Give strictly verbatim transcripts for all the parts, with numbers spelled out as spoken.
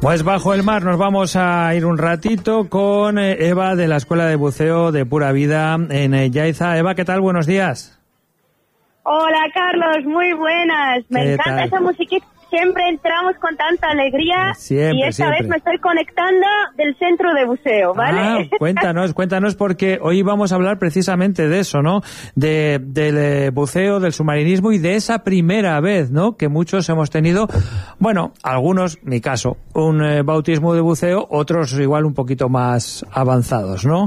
Pues bajo el mar nos vamos a ir un ratito con Eva de la Escuela de Buceo de Pura Vida en Yaiza. Eva, ¿qué tal? Buenos días. Hola, Carlos, muy buenas. Me encanta tal? esa musiquita. Siempre entramos con tanta alegría siempre, y esta siempre. vez me estoy conectando del centro de buceo, ¿vale? Ah, cuéntanos, cuéntanos porque hoy vamos a hablar precisamente de eso, ¿no? De, del buceo, del submarinismo y de esa primera vez, ¿no? Que muchos hemos tenido, bueno, algunos, mi caso, un eh, bautismo de buceo, otros igual un poquito más avanzados, ¿no?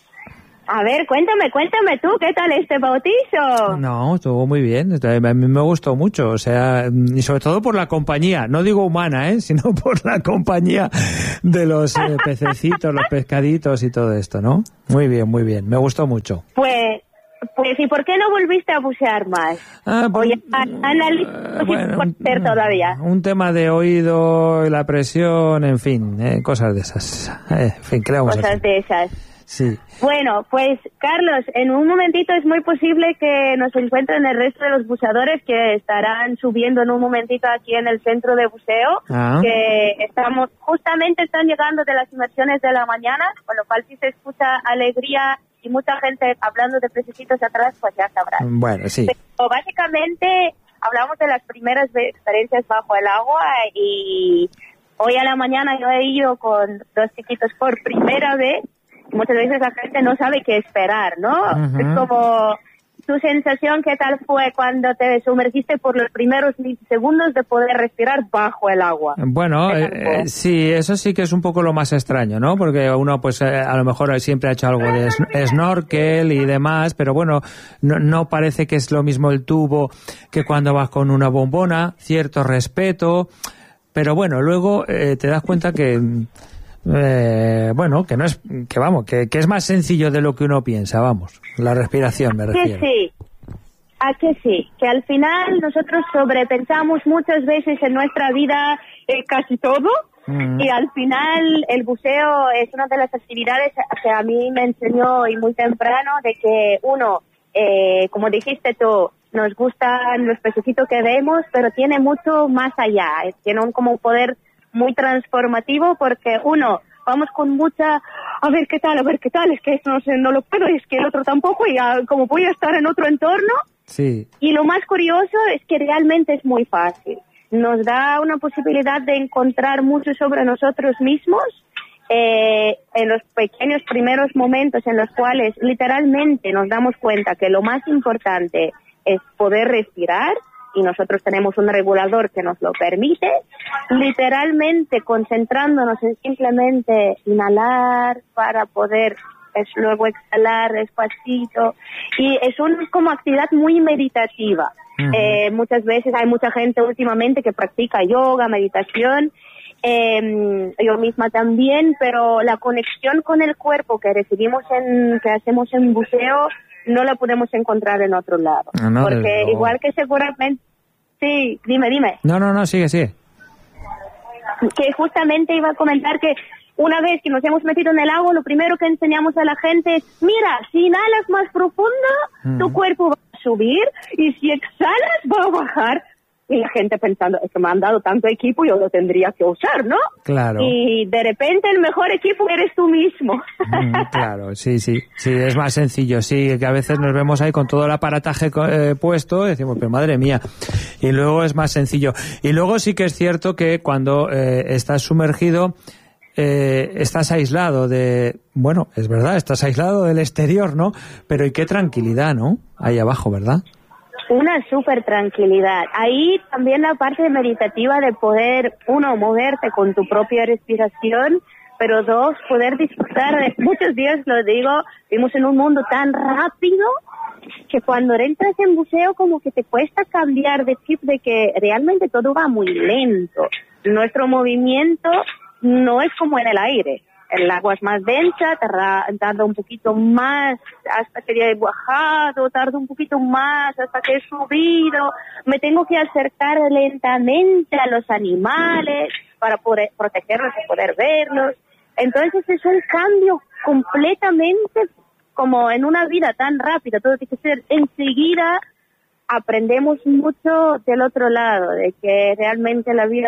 A ver, cuéntame, cuéntame tú, ¿qué tal este bautizo? No, estuvo muy bien, a mí me gustó mucho, o sea, y sobre todo por la compañía, no digo humana, ¿eh? Sino por la compañía de los eh, pececitos, los pescaditos y todo esto, ¿no? Muy bien, muy bien, me gustó mucho. Pues, pues, ¿y por qué no volviste a bucear más? Ah, pues, Oye, analiza bueno, un, todavía. Un tema de oído, la presión, en fin, eh, cosas de esas, eh, en fin, creamos Cosas así. de esas. Sí. Bueno, pues Carlos, en un momentito es muy posible que nos encuentren el resto de los buceadores que estarán subiendo en un momentito aquí en el centro de buceo, ah. que estamos, justamente están llegando de las inmersiones de la mañana, con lo cual si se escucha alegría y mucha gente hablando de pececitos atrás, pues ya sabrán. Bueno, sí. Pero básicamente hablamos de las primeras experiencias bajo el agua y hoy a la mañana yo he ido con dos chiquitos por primera vez. Muchas veces la gente no sabe qué esperar, ¿no? Uh-huh. Es como tu sensación, ¿qué tal fue cuando te sumergiste por los primeros segundos de poder respirar bajo el agua? Bueno, eh, eh, sí, eso sí que es un poco lo más extraño, ¿no? Porque uno, pues, eh, a lo mejor siempre ha hecho algo de snorkel y demás, pero bueno, no, no parece que es lo mismo el tubo que cuando vas con una bombona, cierto respeto, pero bueno, luego eh, te das cuenta que... Eh, bueno, que no es, que vamos, que, que es más sencillo de lo que uno piensa, vamos, la respiración me refiero. Que sí, a que sí, que al final nosotros sobrepensamos muchas veces en nuestra vida eh, casi todo, uh-huh. Y al final el buceo es una de las actividades que a mí me enseñó y muy temprano de que uno, eh, como dijiste tú, nos gustan los pececitos que vemos, pero tiene mucho más allá, tiene un como poder muy transformativo porque uno, vamos con mucha, a ver qué tal, a ver qué tal, es que no sé, no lo puedo, es que el otro tampoco, y a, como voy a estar en otro entorno. Sí. Y lo más curioso es que realmente es muy fácil. Nos da una posibilidad de encontrar mucho sobre nosotros mismos eh, en los pequeños primeros momentos en los cuales literalmente nos damos cuenta que lo más importante es poder respirar, y nosotros tenemos un regulador que nos lo permite, literalmente concentrándonos en simplemente inhalar para poder es, luego exhalar despacito, y es una como actividad muy meditativa. Uh-huh. Eh, muchas veces hay mucha gente últimamente que practica yoga, meditación, eh, yo misma también, pero la conexión con el cuerpo que recibimos en, que hacemos en buceo, no la podemos encontrar en otro lado. No, no, porque igual que seguramente... Sí, dime, dime. No, no, no, sigue, sigue. Que justamente iba a comentar que una vez que nos hemos metido en el agua, lo primero que enseñamos a la gente es, mira, si inhalas más profundo, uh-huh. tu cuerpo va a subir, y si exhalas va a bajar. Y la gente pensando, es que me han dado tanto equipo, yo lo tendría que usar, ¿no? Claro. Y de repente el mejor equipo eres tú mismo. Mm, claro, sí, sí, sí, es más sencillo, sí, que a veces nos vemos ahí con todo el aparataje eh, puesto y decimos, pero madre mía, y luego es más sencillo. Y luego sí que es cierto que cuando eh, estás sumergido, eh, estás aislado de, bueno, es verdad, estás aislado del exterior, ¿no? Pero y qué tranquilidad, ¿no? Ahí abajo, ¿verdad? Una súper tranquilidad. Ahí también la parte meditativa de poder, uno, moverte con tu propia respiración, pero dos, poder disfrutar de, muchos días lo digo, vivimos en un mundo tan rápido que cuando entras en buceo como que te cuesta cambiar de chip de que realmente todo va muy lento. Nuestro movimiento no es como en el aire. El agua es más densa, tarda, tarda un poquito más hasta que he bajado, tarda un poquito más hasta que he subido. Me tengo que acercar lentamente a los animales para poder protegerlos y poder verlos. Entonces es un cambio completamente como en una vida tan rápida. Todo tiene que ser enseguida. Aprendemos mucho del otro lado, de que realmente la vida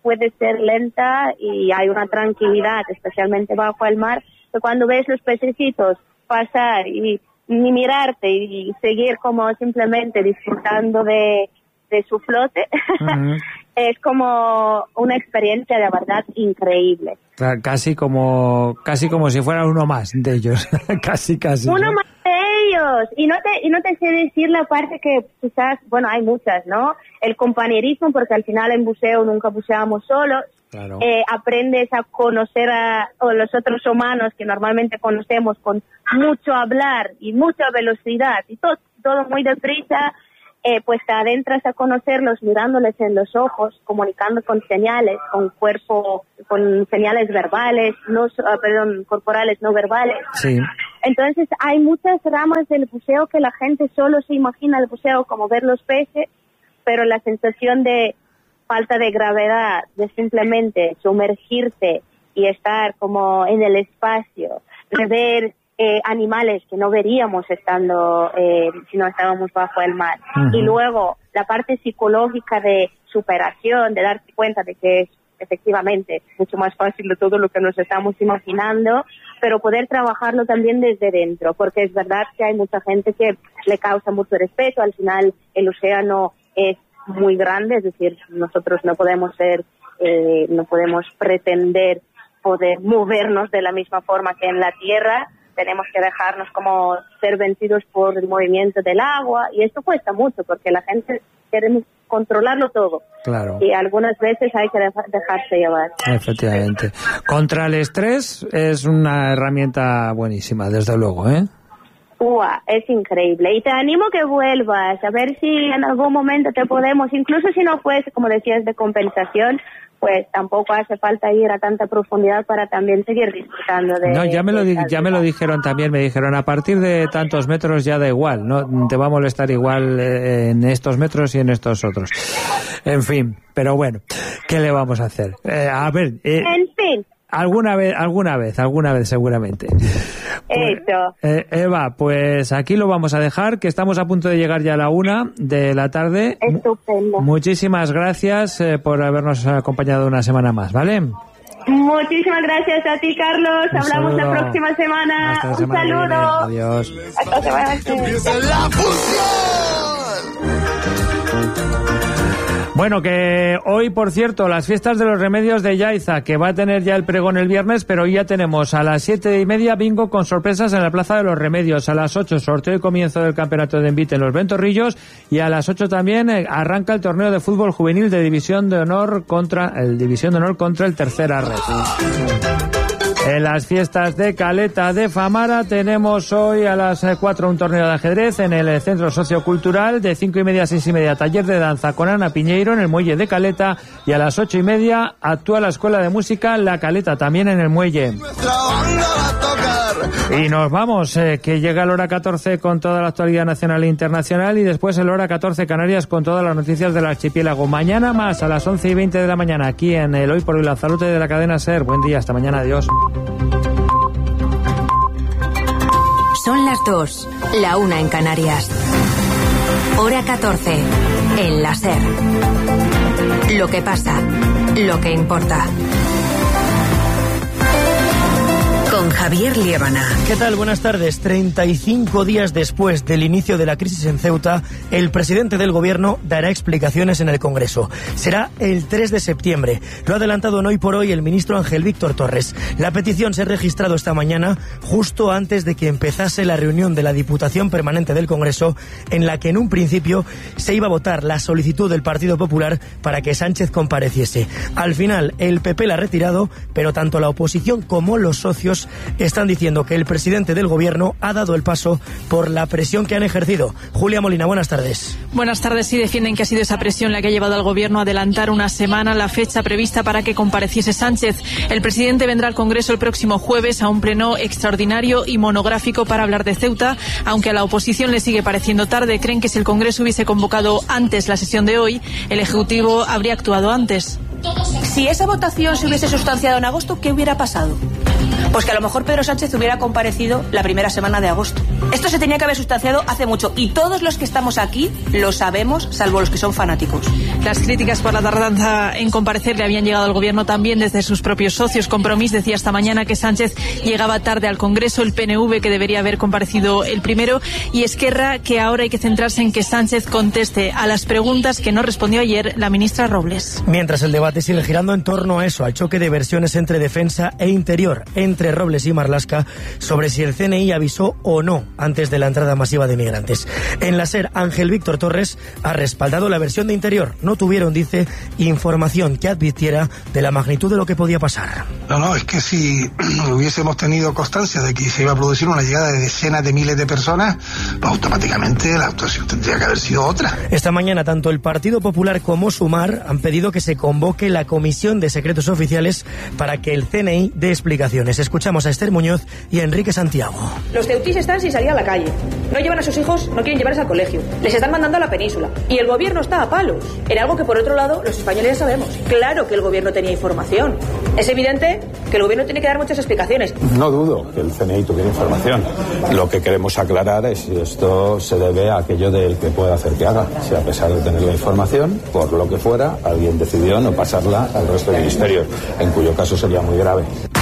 puede ser lenta y hay una tranquilidad, especialmente bajo el mar, que cuando ves los pececitos pasar y ni mirarte y seguir como simplemente disfrutando de, de su flote, uh-huh. es como una experiencia de verdad increíble. Casi como casi como si fuera uno más de ellos, casi casi. Uno ¿no? más de ellos. Y no te y no te sé decir la parte que quizás, bueno, hay muchas, ¿no? El compañerismo, porque al final en buceo nunca buceamos solos. Claro. Eh, aprendes a conocer a, a los otros humanos que normalmente conocemos con mucho hablar y mucha velocidad y todo, todo muy deprisa, eh, pues te adentras a conocerlos mirándoles en los ojos, comunicando con señales, con cuerpo, con señales verbales, no, uh, perdón, corporales no verbales. Sí. Entonces hay muchas ramas del buceo que la gente solo se imagina el buceo como ver los peces, pero la sensación de falta de gravedad, de simplemente sumergirte y estar como en el espacio, de ver eh, animales que no veríamos estando eh, si no estábamos bajo el mar. Uh-huh. Y luego la parte psicológica de superación, de darte cuenta de que es efectivamente mucho más fácil de todo lo que nos estamos imaginando, pero poder trabajarlo también desde dentro, porque es verdad que hay mucha gente que le causa mucho respeto. Al final el océano es muy grande, es decir, nosotros no podemos ser, eh, no podemos pretender poder movernos de la misma forma que en la tierra, tenemos que dejarnos como ser vencidos por el movimiento del agua, y esto cuesta mucho porque la gente queremos controlarlo todo. Claro. Y algunas veces hay que dejarse llevar. Efectivamente. Contra el estrés es una herramienta buenísima, desde luego, ¿eh? Ua, es increíble. Y te animo que vuelvas, a ver si en algún momento te podemos, incluso si no fuese, como decías, de compensación, pues tampoco hace falta ir a tanta profundidad para también seguir disfrutando de... No, ya me lo di- ya me lo dijeron también, me dijeron, a partir de tantos metros ya da igual, no te va a molestar igual eh, en estos metros y en estos otros. En fin, pero bueno, ¿qué le vamos a hacer? Eh, a ver... Eh, en fin. Alguna vez, alguna vez, alguna vez seguramente. Pues, Eso. Eh, Eva, pues aquí lo vamos a dejar, que estamos a punto de llegar ya a la una de la tarde. Estupendo. Muchísimas gracias eh, por habernos acompañado una semana más, ¿vale? Muchísimas gracias a ti, Carlos. Un Hablamos saludo. la próxima semana. Hasta la Un semana que viene. saludo. Adiós. Hasta la semana que viene. Bueno, que hoy, por cierto, las fiestas de los remedios de Yaiza, que va a tener ya el pregón el viernes, pero hoy ya tenemos a las siete y media bingo con sorpresas en la Plaza de los Remedios, a las ocho sorteo y comienzo del campeonato de Envite en los Ventorrillos, y a las ocho también eh, arranca el torneo de fútbol juvenil de División de Honor contra el División de Honor contra el Tercera Red. En las fiestas de Caleta de Famara tenemos hoy a las cuatro un torneo de ajedrez en el Centro Sociocultural, de cinco y media a seis y media taller de danza con Ana Piñeiro en el Muelle de Caleta, y a las ocho y media actúa la Escuela de Música La Caleta también en el Muelle. Y nos vamos, eh, que llega el hora catorce con toda la actualidad nacional e internacional, y después el hora catorce Canarias con todas las noticias del archipiélago. Mañana más a las once y veinte de la mañana aquí en el Hoy por Hoy Lanzarote de la cadena SER. Buen día, hasta mañana, adiós. Son las dos, la una en Canarias. Hora catorce, en la SER. Lo que pasa, lo que importa. Con Javier Liébana. ¿Qué tal? Buenas tardes. treinta y cinco días después del inicio de la crisis en Ceuta, el presidente del gobierno dará explicaciones en el Congreso. Será el tres de septiembre. Lo ha adelantado en Hoy por Hoy el ministro Ángel Víctor Torres. La petición se ha registrado esta mañana, justo antes de que empezase la reunión de la Diputación Permanente del Congreso, en la que en un principio se iba a votar la solicitud del Partido Popular para que Sánchez compareciese. Al final, el P P la ha retirado, pero tanto la oposición como los socios están diciendo que el presidente del gobierno ha dado el paso por la presión que han ejercido. Julia Molina, buenas tardes. Buenas tardes. Sí, defienden que ha sido esa presión la que ha llevado al gobierno a adelantar una semana la fecha prevista para que compareciese Sánchez. El presidente vendrá al Congreso el próximo jueves a un pleno extraordinario y monográfico para hablar de Ceuta, aunque a la oposición le sigue pareciendo tarde. Creen que si el Congreso hubiese convocado antes la sesión de hoy, el Ejecutivo habría actuado antes. Si esa votación se hubiese sustanciado en agosto, ¿qué hubiera pasado? Pues que a lo mejor Pedro Sánchez hubiera comparecido la primera semana de agosto. Esto se tenía que haber sustanciado hace mucho y todos los que estamos aquí lo sabemos, salvo los que son fanáticos. Las críticas por la tardanza en comparecer le habían llegado al gobierno también desde sus propios socios. Compromís decía esta mañana que Sánchez llegaba tarde al Congreso, el P N V que debería haber comparecido el primero y Esquerra que ahora hay que centrarse en que Sánchez conteste a las preguntas que no respondió ayer la ministra Robles. Mientras el debate sigue girando en torno a eso, al choque de versiones entre defensa e interior, entre Robles y Marlaska, sobre si el C N I avisó o no antes de la entrada masiva de migrantes. En la SER, Ángel Víctor Torres ha respaldado la versión de interior. No tuvieron, dice, información que advirtiera de la magnitud de lo que podía pasar. No, no, es que si hubiésemos tenido constancia de que se iba a producir una llegada de decenas de miles de personas, pues automáticamente la actuación tendría que haber sido otra. Esta mañana, tanto el Partido Popular como Sumar han pedido que se convoque la Comisión de Secretos Oficiales para que el C N I dé explicaciones. Escuchamos a Esther Muñoz y a Enrique Santiago. Los ceutís están sin salir a la calle. No llevan a sus hijos, no quieren llevarles al colegio. Les están mandando a la península. Y el gobierno está a palos. En algo que, por otro lado, los españoles ya sabemos. Claro que el gobierno tenía información. Es evidente que el gobierno tiene que dar muchas explicaciones. No dudo que el C N I tuviera información. Lo que queremos aclarar es si esto se debe a aquello del que pueda hacer que haga. Si a pesar de tener la información, por lo que fuera, alguien decidió no pasarla al resto del ministerio, en cuyo caso sería muy grave.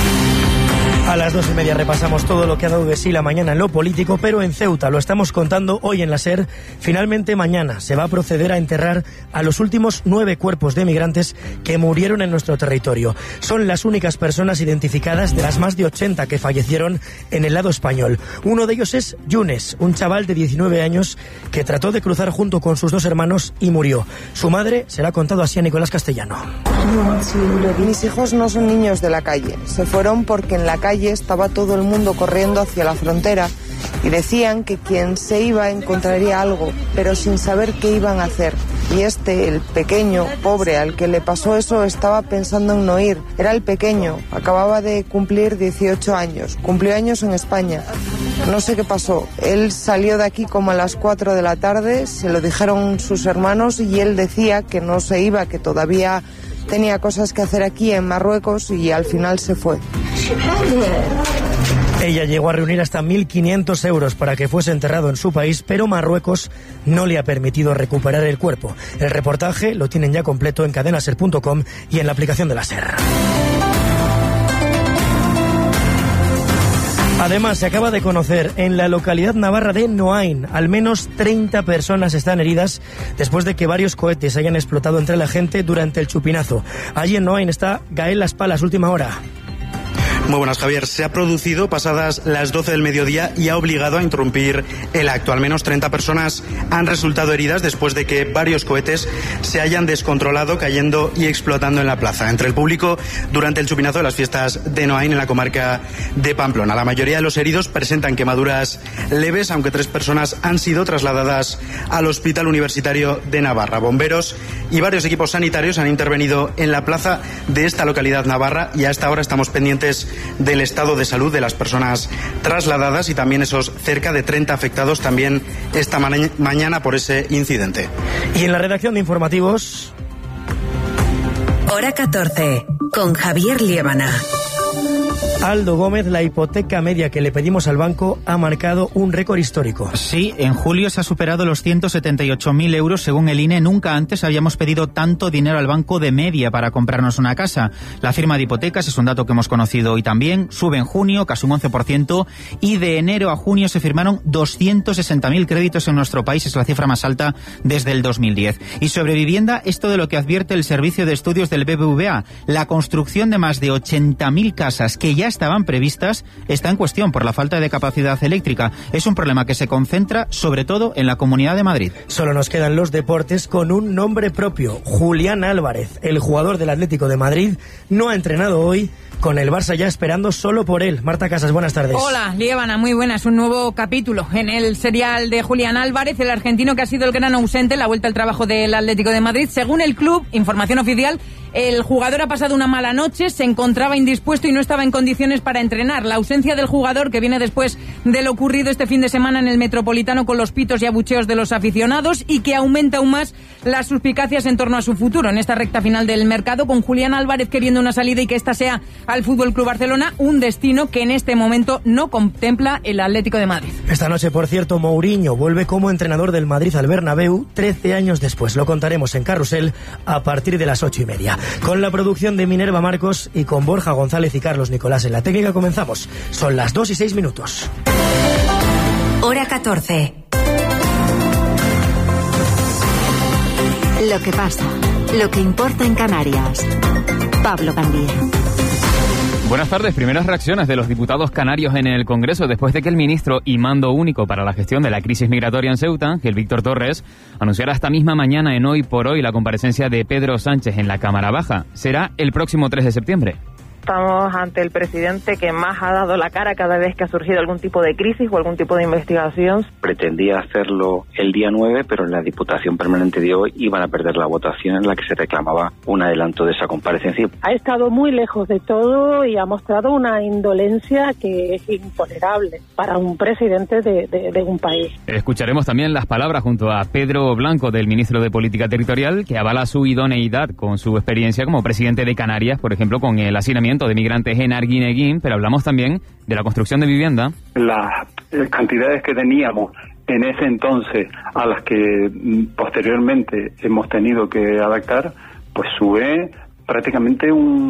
A las dos y media repasamos todo lo que ha dado de sí la mañana en lo político, pero en Ceuta, lo estamos contando hoy en la SER, finalmente mañana se va a proceder a enterrar a los últimos nueve cuerpos de migrantes que murieron en nuestro territorio. Son las únicas personas identificadas de las más de ochenta que fallecieron en el lado español. Uno de ellos es Yunes, un chaval de diecinueve años que trató de cruzar junto con sus dos hermanos y murió. Su madre se la ha contado así a Nicolás Castellano. Mis hijos no son niños de la calle, se fueron porque en la calle estaba todo el mundo corriendo hacia la frontera y decían que quien se iba encontraría algo, pero sin saber qué iban a hacer. Y este, el pequeño, pobre, al que le pasó eso, estaba pensando en no ir. Era el pequeño, acababa de cumplir dieciocho años, cumplió años en España. No sé qué pasó, él salió de aquí como a las cuatro de la tarde, se lo dijeron sus hermanos y él decía que no se iba, que todavía tenía cosas que hacer aquí en Marruecos y al final se fue. Ella llegó a reunir hasta mil quinientos euros para que fuese enterrado en su país, pero Marruecos no le ha permitido recuperar el cuerpo. El reportaje lo tienen ya completo en cadenaser punto com y en la aplicación de la SER. Además, se acaba de conocer en la localidad navarra de Noain, al menos treinta personas están heridas después de que varios cohetes hayan explotado entre la gente durante el chupinazo. Allí en Noain está Gael Las Palas, última hora. Muy buenas, Javier. Se ha producido pasadas las doce del mediodía y ha obligado a interrumpir el acto. Al menos treinta personas han resultado heridas después de que varios cohetes se hayan descontrolado, cayendo y explotando en la plaza. Entre el público durante el chupinazo de las fiestas de Noain en la comarca de Pamplona. La mayoría de los heridos presentan quemaduras leves, aunque tres personas han sido trasladadas al Hospital Universitario de Navarra. Bomberos y varios equipos sanitarios han intervenido en la plaza de esta localidad navarra y a esta hora estamos pendientes del estado de salud de las personas trasladadas y también esos cerca de treinta afectados también esta ma- mañana por ese incidente. Y en la redacción de informativos... Hora catorce, con Javier Liébana. Aldo Gómez, la hipoteca media que le pedimos al banco ha marcado un récord histórico. Sí, en julio se ha superado los ciento setenta y ocho mil euros según el I N E. Nunca antes habíamos pedido tanto dinero al banco de media para comprarnos una casa. La firma de hipotecas es un dato que hemos conocido hoy también. Sube en junio, casi un once por ciento, y de enero a junio se firmaron doscientos sesenta mil créditos en nuestro país. Es la cifra más alta desde el dos mil diez. Y sobre vivienda, esto de lo que advierte el Servicio de Estudios del B B V A. La construcción de más de ochenta mil casas que ya estaban previstas está en cuestión por la falta de capacidad eléctrica. Es un problema que se concentra sobre todo en la Comunidad de Madrid. Solo nos quedan los deportes con un nombre propio. Julián Álvarez, el jugador del Atlético de Madrid, no ha entrenado hoy, con el Barça ya esperando solo por él. Marta Casas, buenas tardes. Hola, Liébana, muy buenas. Un nuevo capítulo en el serial de Julián Álvarez, el argentino que ha sido el gran ausente en la vuelta al trabajo del Atlético de Madrid. Según el club, información oficial, El jugador ha pasado una mala noche, se encontraba indispuesto y no estaba en condiciones para entrenar. La ausencia del jugador, que viene después de lo ocurrido este fin de semana en el Metropolitano con los pitos y abucheos de los aficionados, y que aumenta aún más las suspicacias en torno a su futuro en esta recta final del mercado, con Julián Álvarez queriendo una salida y que esta sea al F C Barcelona, un destino que en este momento no contempla el Atlético de Madrid. Esta noche, por cierto, Mourinho vuelve como entrenador del Madrid al Bernabéu trece años después. Lo contaremos en Carrusel a partir de las ocho y media. Con la producción de Minerva Marcos y con Borja González y Carlos Nicolás en la técnica comenzamos. Son las dos y seis minutos. Hora catorce. Lo que pasa, lo que importa en Canarias. Pablo Gandía. Buenas tardes. Primeras reacciones de los diputados canarios en el Congreso después de que el ministro y mando único para la gestión de la crisis migratoria en Ceuta, el Víctor Torres, anunciara esta misma mañana en Hoy por Hoy la comparecencia de Pedro Sánchez en la Cámara Baja. Será el próximo tres de septiembre. Estamos ante el presidente que más ha dado la cara cada vez que ha surgido algún tipo de crisis o algún tipo de investigación. Pretendía hacerlo el día nueve, pero en la Diputación Permanente de hoy iban a perder la votación en la que se reclamaba un adelanto de esa comparecencia. Ha estado muy lejos de todo y ha mostrado una indolencia que es intolerable para un presidente de, de, de un país. Escucharemos también las palabras junto a Pedro Blanco, del ministro de Política Territorial, que avala su idoneidad con su experiencia como presidente de Canarias, por ejemplo, con el hacinamiento de migrantes en Arguineguín, pero hablamos también de la construcción de vivienda. Las cantidades que teníamos en ese entonces a las que posteriormente hemos tenido que adaptar, pues sube prácticamente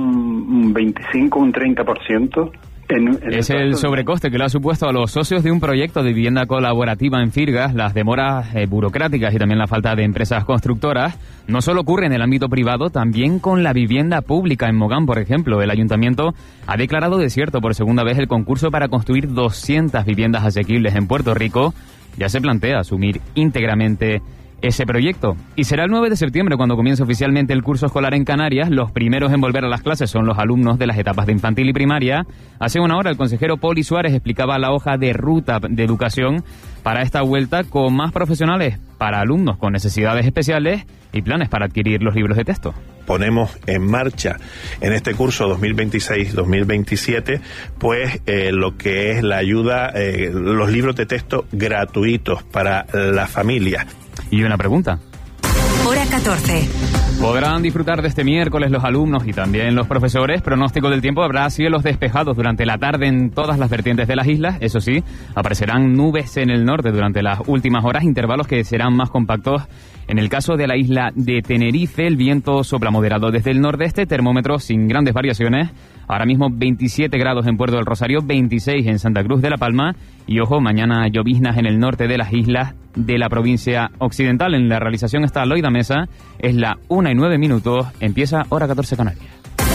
un veinticinco, un treinta por ciento. En, en es el, el sobrecoste que le ha supuesto a los socios de un proyecto de vivienda colaborativa en Firgas, las demoras eh, burocráticas y también la falta de empresas constructoras. No solo ocurre en el ámbito privado, también con la vivienda pública. En Mogán, por ejemplo, el ayuntamiento ha declarado desierto por segunda vez el concurso para construir doscientas viviendas asequibles en Puerto Rico. Ya se plantea asumir íntegramente ese proyecto. Y será el nueve de septiembre cuando comience oficialmente el curso escolar en Canarias. Los primeros en volver a las clases son los alumnos de las etapas de infantil y primaria. Hace una hora el consejero Poli Suárez explicaba la hoja de ruta de educación para esta vuelta, con más profesionales para alumnos con necesidades especiales y planes para adquirir los libros de texto. Ponemos en marcha en este curso dos mil veintiséis dos mil veintisiete pues eh, lo que es la ayuda, eh, los libros de texto gratuitos para la familia. Y una pregunta. Hora catorce. Podrán disfrutar de este miércoles los alumnos y también los profesores. Pronóstico del tiempo: habrá cielos despejados durante la tarde en todas las vertientes de las islas. Eso sí, aparecerán nubes en el norte durante las últimas horas, intervalos que serán más compactos. En el caso de la isla de Tenerife, el viento sopla moderado desde el nordeste, termómetros sin grandes variaciones. Ahora mismo veintisiete grados en Puerto del Rosario, veintiséis en Santa Cruz de la Palma. Y ojo, mañana lloviznas en el norte de las islas de la provincia occidental. En la realización está Loida Mesa. Es la una y nueve minutos. Empieza Hora catorce Canarias.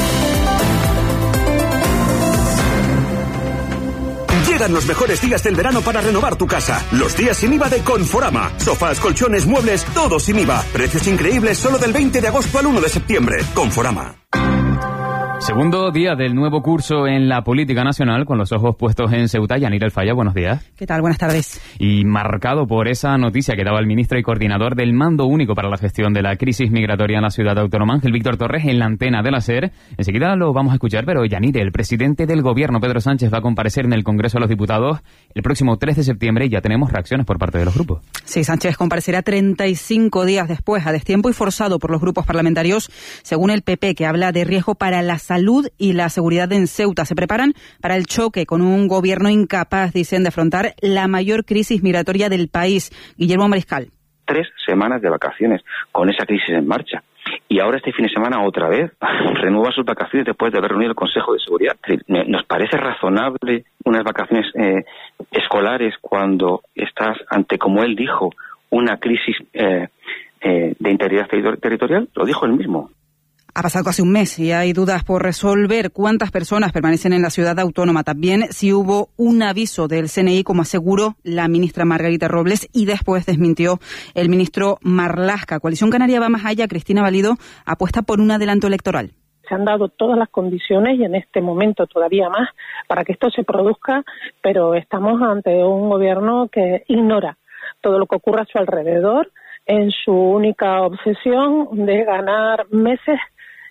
Llegan los mejores días del verano para renovar tu casa. Los días sin I V A de Conforama. Sofás, colchones, muebles, todo sin I V A. Precios increíbles solo del veinte de agosto al uno de septiembre. Conforama. Segundo día del nuevo curso en la política nacional, con los ojos puestos en Ceuta. Yanira El Falla, buenos días. ¿Qué tal? Buenas tardes. Y marcado por esa noticia que daba el ministro y coordinador del mando único para la gestión de la crisis migratoria en la ciudad autónoma, Ángel Víctor Torres, en la antena de la SER. Enseguida lo vamos a escuchar, pero Yanira, el presidente del gobierno, Pedro Sánchez, va a comparecer en el Congreso de los Diputados el próximo tres de septiembre y ya tenemos reacciones por parte de los grupos. Sí, Sánchez comparecerá treinta y cinco días después, a destiempo y forzado por los grupos parlamentarios, según el P P, que habla de riesgo para la salud y la seguridad en Ceuta. Se preparan para el choque con un gobierno incapaz, dicen, de afrontar la mayor crisis migratoria del país. Guillermo Mariscal. Tres semanas de vacaciones con esa crisis en marcha. Y ahora este fin de semana otra vez renueva sus vacaciones después de haber reunido el Consejo de Seguridad. ¿Nos parece razonable unas vacaciones eh, escolares cuando estás ante, como él dijo, una crisis eh, eh, de integridad territorial? Lo dijo él mismo. Ha pasado casi un mes y hay dudas por resolver cuántas personas permanecen en la ciudad autónoma. También si hubo un aviso del C N I, como aseguró la ministra Margarita Robles, y después desmintió el ministro Marlaska. Coalición Canaria va más allá. Cristina Valido apuesta por un adelanto electoral. Se han dado todas las condiciones y en este momento todavía más para que esto se produzca, pero estamos ante un gobierno que ignora todo lo que ocurre a su alrededor en su única obsesión de ganar meses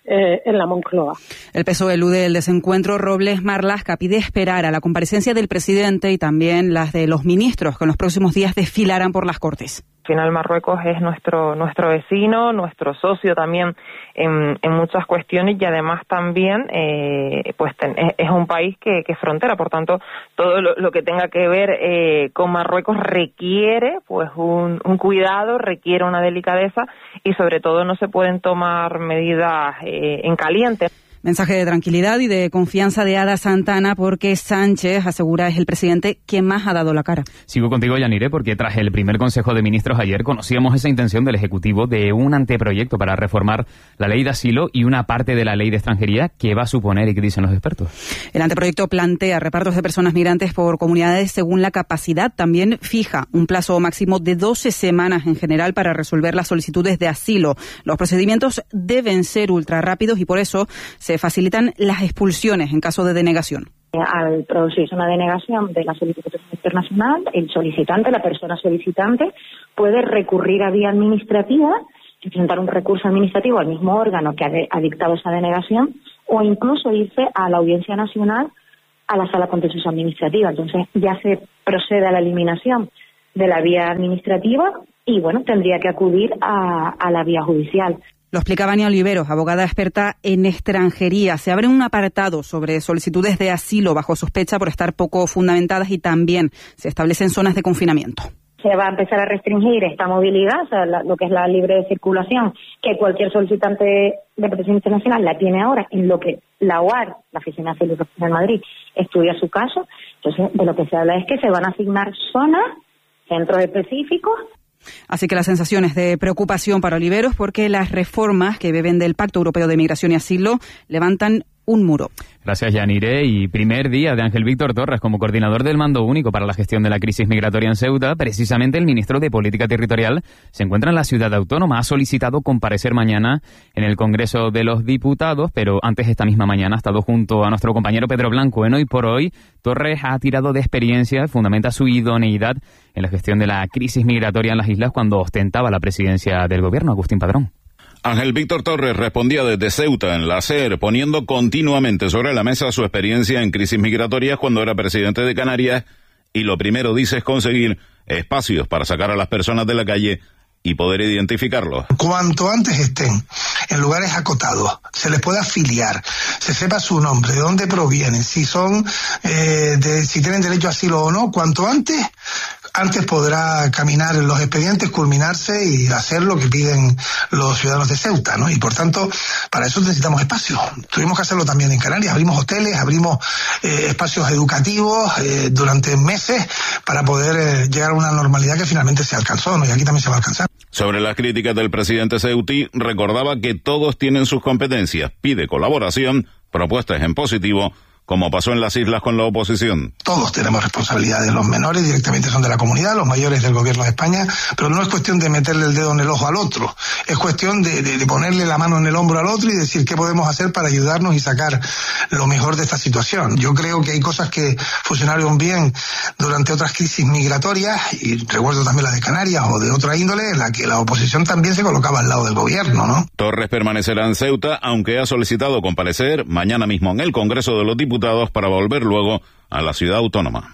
eh, en la Moncloa. El P S O E elude el desencuentro. Robles Marlaska pide esperar a la comparecencia del presidente y también las de los ministros, que en los próximos días desfilarán por las Cortes. Al final Marruecos es nuestro nuestro vecino, nuestro socio también en, en muchas cuestiones y además también eh, pues ten, es, es un país que, que es frontera, por tanto todo lo, lo que tenga que ver eh, con Marruecos requiere pues un, un cuidado, requiere una delicadeza y sobre todo no se pueden tomar medidas eh, en caliente. Mensaje de tranquilidad y de confianza de Ada Santana, porque Sánchez asegura es el presidente que más ha dado la cara. Sigo contigo, Yanire, porque tras el primer Consejo de Ministros ayer conocíamos esa intención del Ejecutivo de un anteproyecto para reformar la ley de asilo y una parte de la ley de extranjería. ¿Qué va a suponer y qué dicen los expertos? El anteproyecto plantea repartos de personas migrantes por comunidades según la capacidad. También fija un plazo máximo de doce semanas en general para resolver las solicitudes de asilo. Los procedimientos deben ser ultra rápidos y por eso se facilitan las expulsiones en caso de denegación. Al producirse una denegación de la solicitud internacional, el solicitante, la persona solicitante, puede recurrir a vía administrativa, presentar un recurso administrativo al mismo órgano que ha, de, ha dictado esa denegación o incluso irse a la Audiencia Nacional, a la Sala Contencioso Administrativa. Entonces ya se procede a la eliminación de la vía administrativa y, bueno, tendría que acudir a, a la vía judicial. Lo explica Vania Oliveros, abogada experta en extranjería. Se abre un apartado sobre solicitudes de asilo bajo sospecha por estar poco fundamentadas y también se establecen zonas de confinamiento. Se va a empezar a restringir esta movilidad, o sea, la, lo que es la libre circulación, que cualquier solicitante de protección internacional la tiene ahora, en lo que la O A R, la Oficina de Asilo y Protección de Madrid, estudia su caso. Entonces, de lo que se habla es que se van a asignar zonas, centros específicos. Así que las sensaciones de preocupación para Oliveros porque las reformas que beben del Pacto Europeo de Migración y Asilo levantan un muro. Gracias, Yanire. Y primer día de Ángel Víctor Torres como coordinador del Mando Único para la Gestión de la Crisis Migratoria en Ceuta. Precisamente el ministro de Política Territorial se encuentra en la ciudad autónoma. Ha solicitado comparecer mañana en el Congreso de los Diputados, pero antes esta misma mañana ha estado junto a nuestro compañero Pedro Blanco. En Hoy por Hoy, Torres ha tirado de experiencia, fundamenta su idoneidad en la gestión de la crisis migratoria en las islas cuando ostentaba la presidencia del gobierno. Agustín Padrón. Ángel Víctor Torres respondía desde Ceuta, en la SER, poniendo continuamente sobre la mesa su experiencia en crisis migratorias cuando era presidente de Canarias, y lo primero, dice, es conseguir espacios para sacar a las personas de la calle y poder identificarlos. Cuanto antes estén en lugares acotados, se les pueda afiliar, se sepa su nombre, de dónde provienen, si son, eh, de, si tienen derecho a asilo o no, cuanto antes, antes podrá caminar en los expedientes, culminarse y hacer lo que piden los ciudadanos de Ceuta, ¿no? Y por tanto, para eso necesitamos espacios. Tuvimos que hacerlo también en Canarias, abrimos hoteles, abrimos eh, espacios educativos eh, durante meses para poder eh, llegar a una normalidad que finalmente se alcanzó, ¿no? Y aquí también se va a alcanzar. Sobre las críticas del presidente ceutí, recordaba que todos tienen sus competencias, pide colaboración, propuestas en positivo, como pasó en las islas con la oposición. Todos tenemos responsabilidades, los menores directamente son de la comunidad, los mayores del gobierno de España, pero no es cuestión de meterle el dedo en el ojo al otro, es cuestión de, de, de ponerle la mano en el hombro al otro y decir qué podemos hacer para ayudarnos y sacar lo mejor de esta situación. Yo creo que hay cosas que funcionaron bien durante otras crisis migratorias, y recuerdo también la de Canarias o de otra índole, en la que la oposición también se colocaba al lado del gobierno, ¿no? Torres permanecerá en Ceuta, aunque ha solicitado comparecer mañana mismo en el Congreso de los Diputados para volver luego a la ciudad autónoma.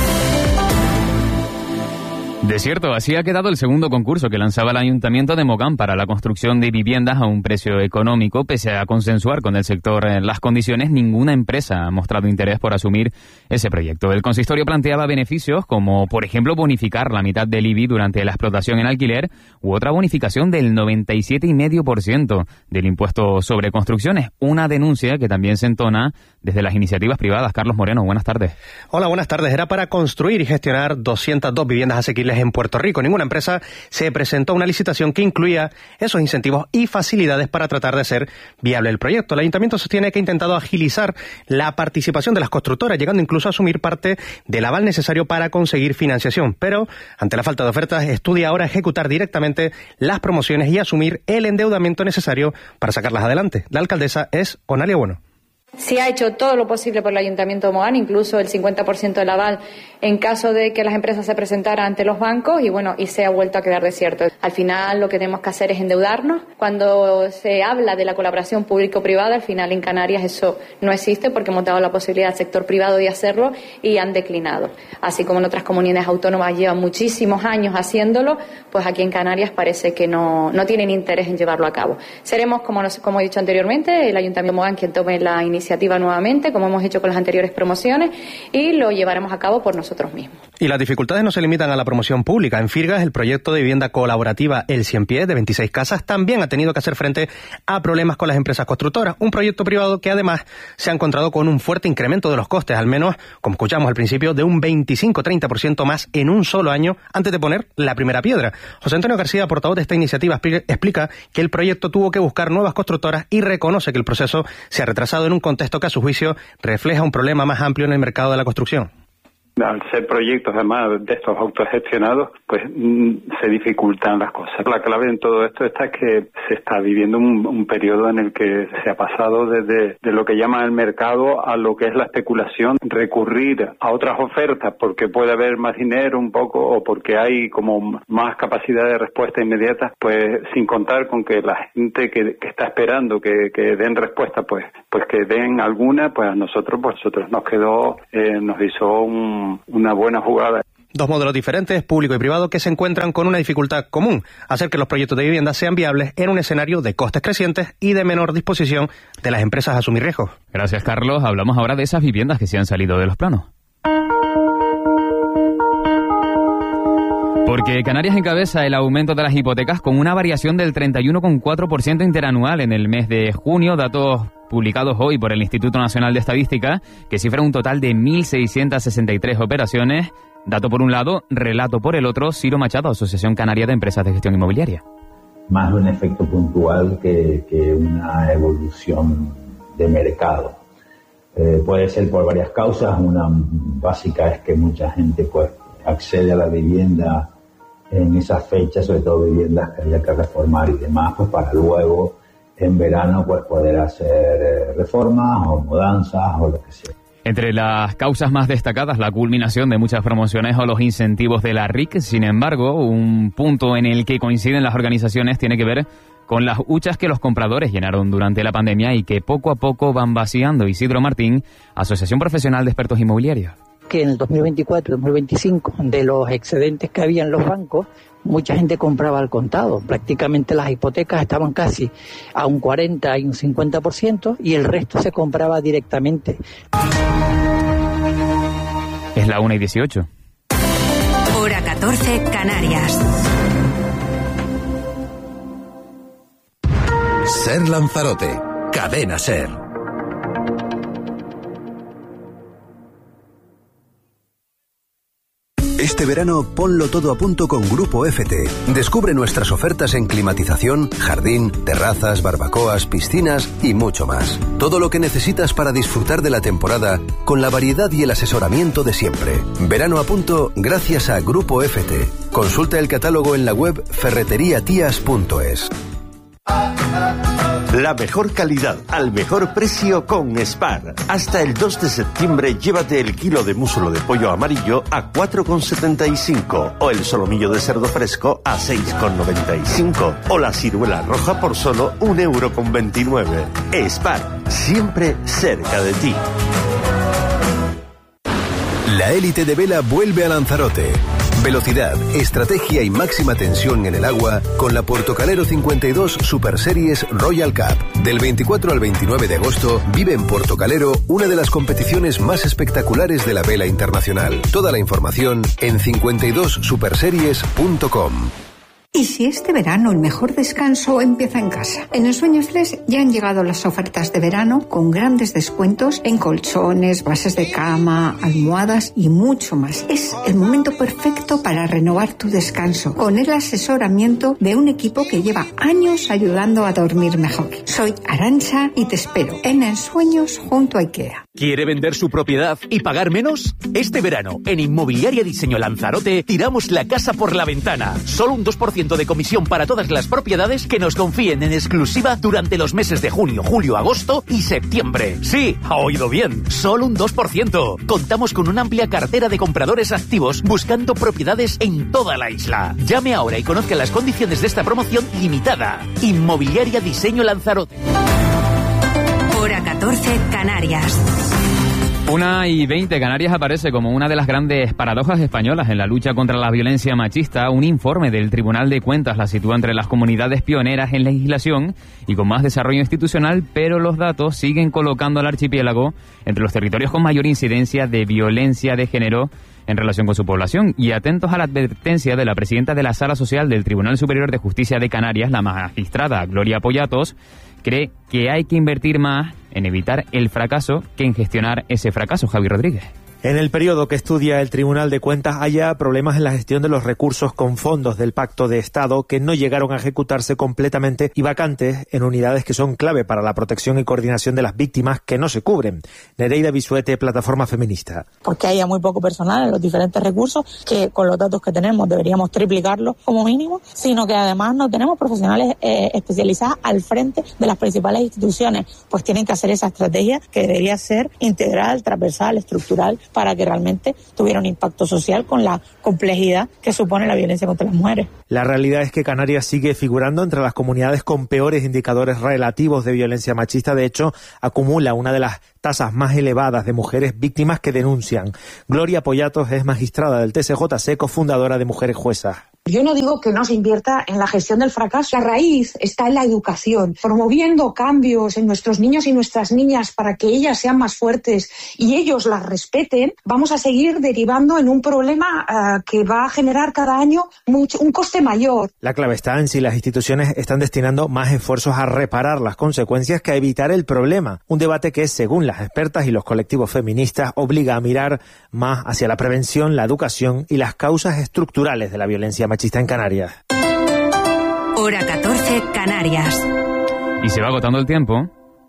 De cierto, así ha quedado el segundo concurso que lanzaba el Ayuntamiento de Mogán para la construcción de viviendas a un precio económico. Pese a consensuar con el sector en las condiciones, ninguna empresa ha mostrado interés por asumir ese proyecto. El consistorio planteaba beneficios como, por ejemplo, bonificar la mitad del I B I durante la explotación en alquiler u otra bonificación del noventa y siete coma cinco por ciento del impuesto sobre construcciones. Una denuncia que también se entona desde las iniciativas privadas. Carlos Moreno, buenas tardes. Hola, buenas tardes. Era para construir y gestionar doscientas dos viviendas asequibles en Puerto Rico. Ninguna empresa se presentó a una licitación que incluía esos incentivos y facilidades para tratar de hacer viable el proyecto. El Ayuntamiento sostiene que ha intentado agilizar la participación de las constructoras, llegando incluso a asumir parte del aval necesario para conseguir financiación. Pero, ante la falta de ofertas, estudia ahora ejecutar directamente las promociones y asumir el endeudamiento necesario para sacarlas adelante. La alcaldesa es Onalia Bueno. Se ha hecho todo lo posible por el Ayuntamiento de Mogán, incluso el cincuenta por ciento del aval en caso de que las empresas se presentaran ante los bancos y bueno, y se ha vuelto a quedar desierto. Al final lo que tenemos que hacer es endeudarnos. Cuando se habla de la colaboración público-privada, al final en Canarias eso no existe porque hemos dado la posibilidad al sector privado de hacerlo y han declinado. Así como en otras comunidades autónomas llevan muchísimos años haciéndolo, pues aquí en Canarias parece que no, no tienen interés en llevarlo a cabo. Seremos, como, nos, como he dicho anteriormente, el Ayuntamiento de Mogán quien tome la iniciativa iniciativa nuevamente, como hemos hecho con las anteriores promociones, y lo llevaremos a cabo por nosotros mismos. Y las dificultades no se limitan a la promoción pública. En Firgas, el proyecto de vivienda colaborativa El Cien Pies, de veintiséis casas, también ha tenido que hacer frente a problemas con las empresas constructoras. Un proyecto privado que además se ha encontrado con un fuerte incremento de los costes, al menos, como escuchamos al principio, de un veinticinco a treinta por ciento más en un solo año antes de poner la primera piedra. José Antonio García, portavoz de esta iniciativa, explica que el proyecto tuvo que buscar nuevas constructoras y reconoce que el proceso se ha retrasado en un contexto que a su juicio refleja un problema más amplio en el mercado de la construcción. Al ser proyectos además de estos autogestionados, pues mm, se dificultan las cosas. La clave en todo esto está que se está viviendo un, un periodo en el que se ha pasado desde de lo que llama el mercado a lo que es la especulación, recurrir a otras ofertas porque puede haber más dinero un poco o porque hay como más capacidad de respuesta inmediata, pues sin contar con que la gente que, que está esperando que, que den respuesta, pues pues que den alguna, pues a nosotros, pues nosotros nos quedó, eh, nos hizo un una buena jugada. Dos modelos diferentes, público y privado, que se encuentran con una dificultad común: hacer que los proyectos de vivienda sean viables en un escenario de costes crecientes y de menor disposición de las empresas a asumir riesgos. Gracias, Carlos. Hablamos ahora de esas viviendas que se han salido de los planos. Porque Canarias encabeza el aumento de las hipotecas con una variación del treinta y uno coma cuatro por ciento interanual en el mes de junio, datos publicados hoy por el Instituto Nacional de Estadística, que cifra un total de mil seiscientas sesenta y tres operaciones. Dato por un lado, relato por el otro. Ciro Machado, Asociación Canaria de Empresas de Gestión Inmobiliaria. Más un efecto puntual que, que una evolución de mercado. Eh, puede ser por varias causas. Una básica es que mucha gente pues accede a la vivienda en esas fechas, sobre todo viviendas que había que reformar y demás, pues para luego en verano pues poder hacer reformas o mudanzas o lo que sea. Entre las causas más destacadas, la culminación de muchas promociones o los incentivos de la R I C. Sin embargo, un punto en el que coinciden las organizaciones tiene que ver con las huchas que los compradores llenaron durante la pandemia y que poco a poco van vaciando. Isidro Martín, Asociación Profesional de Expertos Inmobiliarios. Que en el dos mil veinticuatro, dos mil veinticinco, de los excedentes que había en los bancos, mucha gente compraba al contado. Prácticamente las hipotecas estaban casi a un cuarenta y un cincuenta por ciento y el resto se compraba directamente. Es la una y dieciocho. Hora catorce, Canarias. Ser Lanzarote, Cadena Ser. Este verano ponlo todo a punto con Grupo F T. Descubre nuestras ofertas en climatización, jardín, terrazas, barbacoas, piscinas y mucho más. Todo lo que necesitas para disfrutar de la temporada con la variedad y el asesoramiento de siempre. Verano a punto gracias a Grupo F T. Consulta el catálogo en la web ferreteriatias punto es. La mejor calidad al mejor precio con Spar. Hasta el dos de septiembre llévate el kilo de muslo de pollo amarillo a cuatro con setenta y cinco o el solomillo de cerdo fresco a seis con noventa y cinco o la ciruela roja por solo un euro con veintinueve. Spar, siempre cerca de ti. La élite de vela vuelve a Lanzarote. Velocidad, estrategia y máxima tensión en el agua con la Portocalero cincuenta y dos Super Series Royal Cup. Del veinticuatro al veintinueve de agosto vive en Portocalero una de las competiciones más espectaculares de la vela internacional. Toda la información en cincuenta y dos superseries punto com. ¿Y si este verano el mejor descanso empieza en casa? En Ensueño Flex ya han llegado las ofertas de verano con grandes descuentos en colchones, bases de cama, almohadas y mucho más. Es el momento perfecto para renovar tu descanso con el asesoramiento de un equipo que lleva años ayudando a dormir mejor. Soy Arantxa y te espero en Ensueños junto a IKEA. ¿Quiere vender su propiedad y pagar menos? Este verano, en Inmobiliaria Diseño Lanzarote, tiramos la casa por la ventana. Solo un dos por ciento ciento de comisión para todas las propiedades que nos confíen en exclusiva durante los meses de junio, julio, agosto y septiembre. Sí, ha oído bien, solo un dos por ciento. Contamos con una amplia cartera de compradores activos buscando propiedades en toda la isla. Llame ahora y conozca las condiciones de esta promoción limitada. Inmobiliaria Diseño Lanzarote. Hora catorce, Canarias. Una y veinte, Canarias aparece como una de las grandes paradojas españolas en la lucha contra la violencia machista. Un informe del Tribunal de Cuentas la sitúa entre las comunidades pioneras en legislación y con más desarrollo institucional, pero los datos siguen colocando al archipiélago entre los territorios con mayor incidencia de violencia de género en relación con su población. Y atentos a la advertencia de la presidenta de la Sala Social del Tribunal Superior de Justicia de Canarias, la magistrada Gloria Pollatos, cree que hay que invertir más en evitar el fracaso que en gestionar ese fracaso. Javi Rodríguez. En el periodo que estudia el Tribunal de Cuentas haya problemas en la gestión de los recursos con fondos del Pacto de Estado que no llegaron a ejecutarse completamente y vacantes en unidades que son clave para la protección y coordinación de las víctimas que no se cubren. Nereida Bisuete, Plataforma Feminista. Porque haya muy poco personal en los diferentes recursos, que con los datos que tenemos deberíamos triplicarlos como mínimo, sino que además no tenemos profesionales eh, especializados al frente de las principales instituciones. Pues tienen que hacer esa estrategia que debería ser integral, transversal, estructural, para que realmente tuviera un impacto social con la complejidad que supone la violencia contra las mujeres. La realidad es que Canarias sigue figurando entre las comunidades con peores indicadores relativos de violencia machista. De hecho, acumula una de las tasas más elevadas de mujeres víctimas que denuncian. Gloria Pollatos es magistrada del T C J C, cofundadora de Mujeres Juezas. Yo no digo que no se invierta en la gestión del fracaso. La raíz está en la educación, promoviendo cambios en nuestros niños y nuestras niñas para que ellas sean más fuertes y ellos las respeten. Vamos a seguir derivando en un problema uh, que va a generar cada año mucho, un coste mayor. La clave está en si las instituciones están destinando más esfuerzos a reparar las consecuencias que a evitar el problema. Un debate que, según las expertas y los colectivos feministas, obliga a mirar más hacia la prevención, la educación y las causas estructurales de la violencia machista en Canarias. Hora catorce, Canarias. Y se va agotando el tiempo.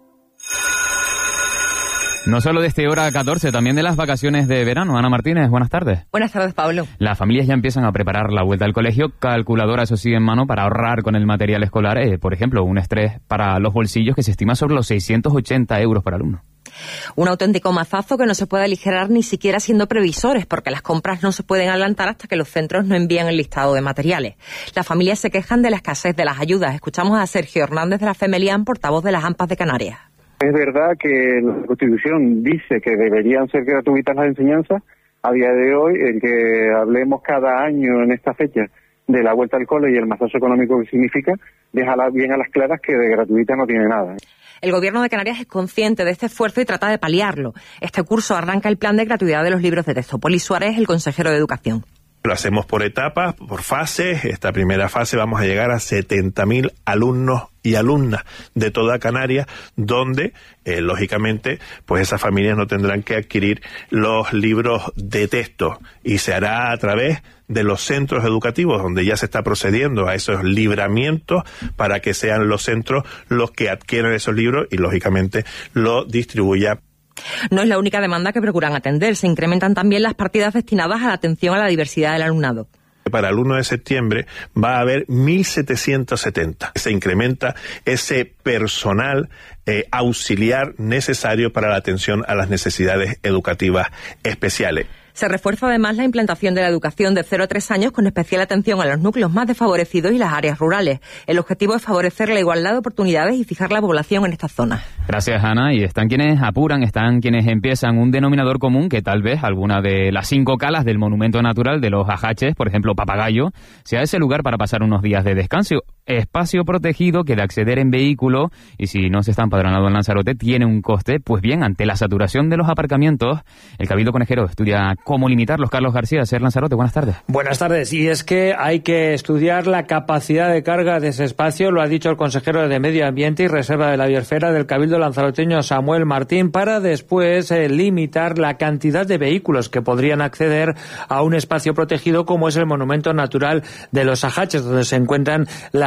No solo de este Hora catorce, también de las vacaciones de verano. Ana Martínez, buenas tardes. Buenas tardes, Pablo. Las familias ya empiezan a preparar la vuelta al colegio, calculadora, eso sí, en mano, para ahorrar con el material escolar. Eh, por ejemplo, un estrés para los bolsillos que se estima sobre los seiscientos ochenta euros por alumno. Un auténtico mazazo que no se puede aligerar ni siquiera siendo previsores, porque las compras no se pueden adelantar hasta que los centros no envían el listado de materiales. Las familias se quejan de la escasez de las ayudas. Escuchamos a Sergio Hernández de la FEMELIAN, portavoz de las AMPAs de Canarias. Es verdad que la Constitución dice que deberían ser gratuitas las enseñanzas. A día de hoy, el que hablemos cada año en esta fecha de la vuelta al cole y el mazazo económico que significa, deja bien a las claras que de gratuita no tiene nada. El Gobierno de Canarias es consciente de este esfuerzo y trata de paliarlo. Este curso arranca el plan de gratuidad de los libros de texto. Poli Suárez, el consejero de Educación. Lo hacemos por etapas, por fases. Esta primera fase vamos a llegar a setenta mil alumnos y alumnas de toda Canarias, donde, eh, lógicamente, pues esas familias no tendrán que adquirir los libros de texto y se hará a través de los centros educativos, donde ya se está procediendo a esos libramientos para que sean los centros los que adquieran esos libros y, lógicamente, los distribuyan. No es la única demanda que procuran atender. Se incrementan también las partidas destinadas a la atención a la diversidad del alumnado. Para el uno de septiembre va a haber mil setecientos setenta. Se incrementa ese personal eh, auxiliar necesario para la atención a las necesidades educativas especiales. Se refuerza además la implantación de la educación de cero a tres años con especial atención a los núcleos más desfavorecidos y las áreas rurales. El objetivo es favorecer la igualdad de oportunidades y fijar la población en estas zonas. Gracias, Ana. Y están quienes apuran, están quienes empiezan. Un denominador común que tal vez alguna de las cinco calas del monumento natural de los Ajaches, por ejemplo Papagayo, sea ese lugar para pasar unos días de descanso. Espacio protegido que de acceder en vehículo y si no se está empadronado en Lanzarote tiene un coste. Pues bien, ante la saturación de los aparcamientos, el Cabildo Conejero estudia cómo limitarlos. Carlos García, Ser Lanzarote, buenas tardes. Buenas tardes. Y es que hay que estudiar la capacidad de carga de ese espacio, lo ha dicho el consejero de Medio Ambiente y Reserva de la Biosfera del Cabildo lanzaroteño, Samuel Martín, para después eh, limitar la cantidad de vehículos que podrían acceder a un espacio protegido como es el Monumento Natural de los Ajaches, donde se encuentran las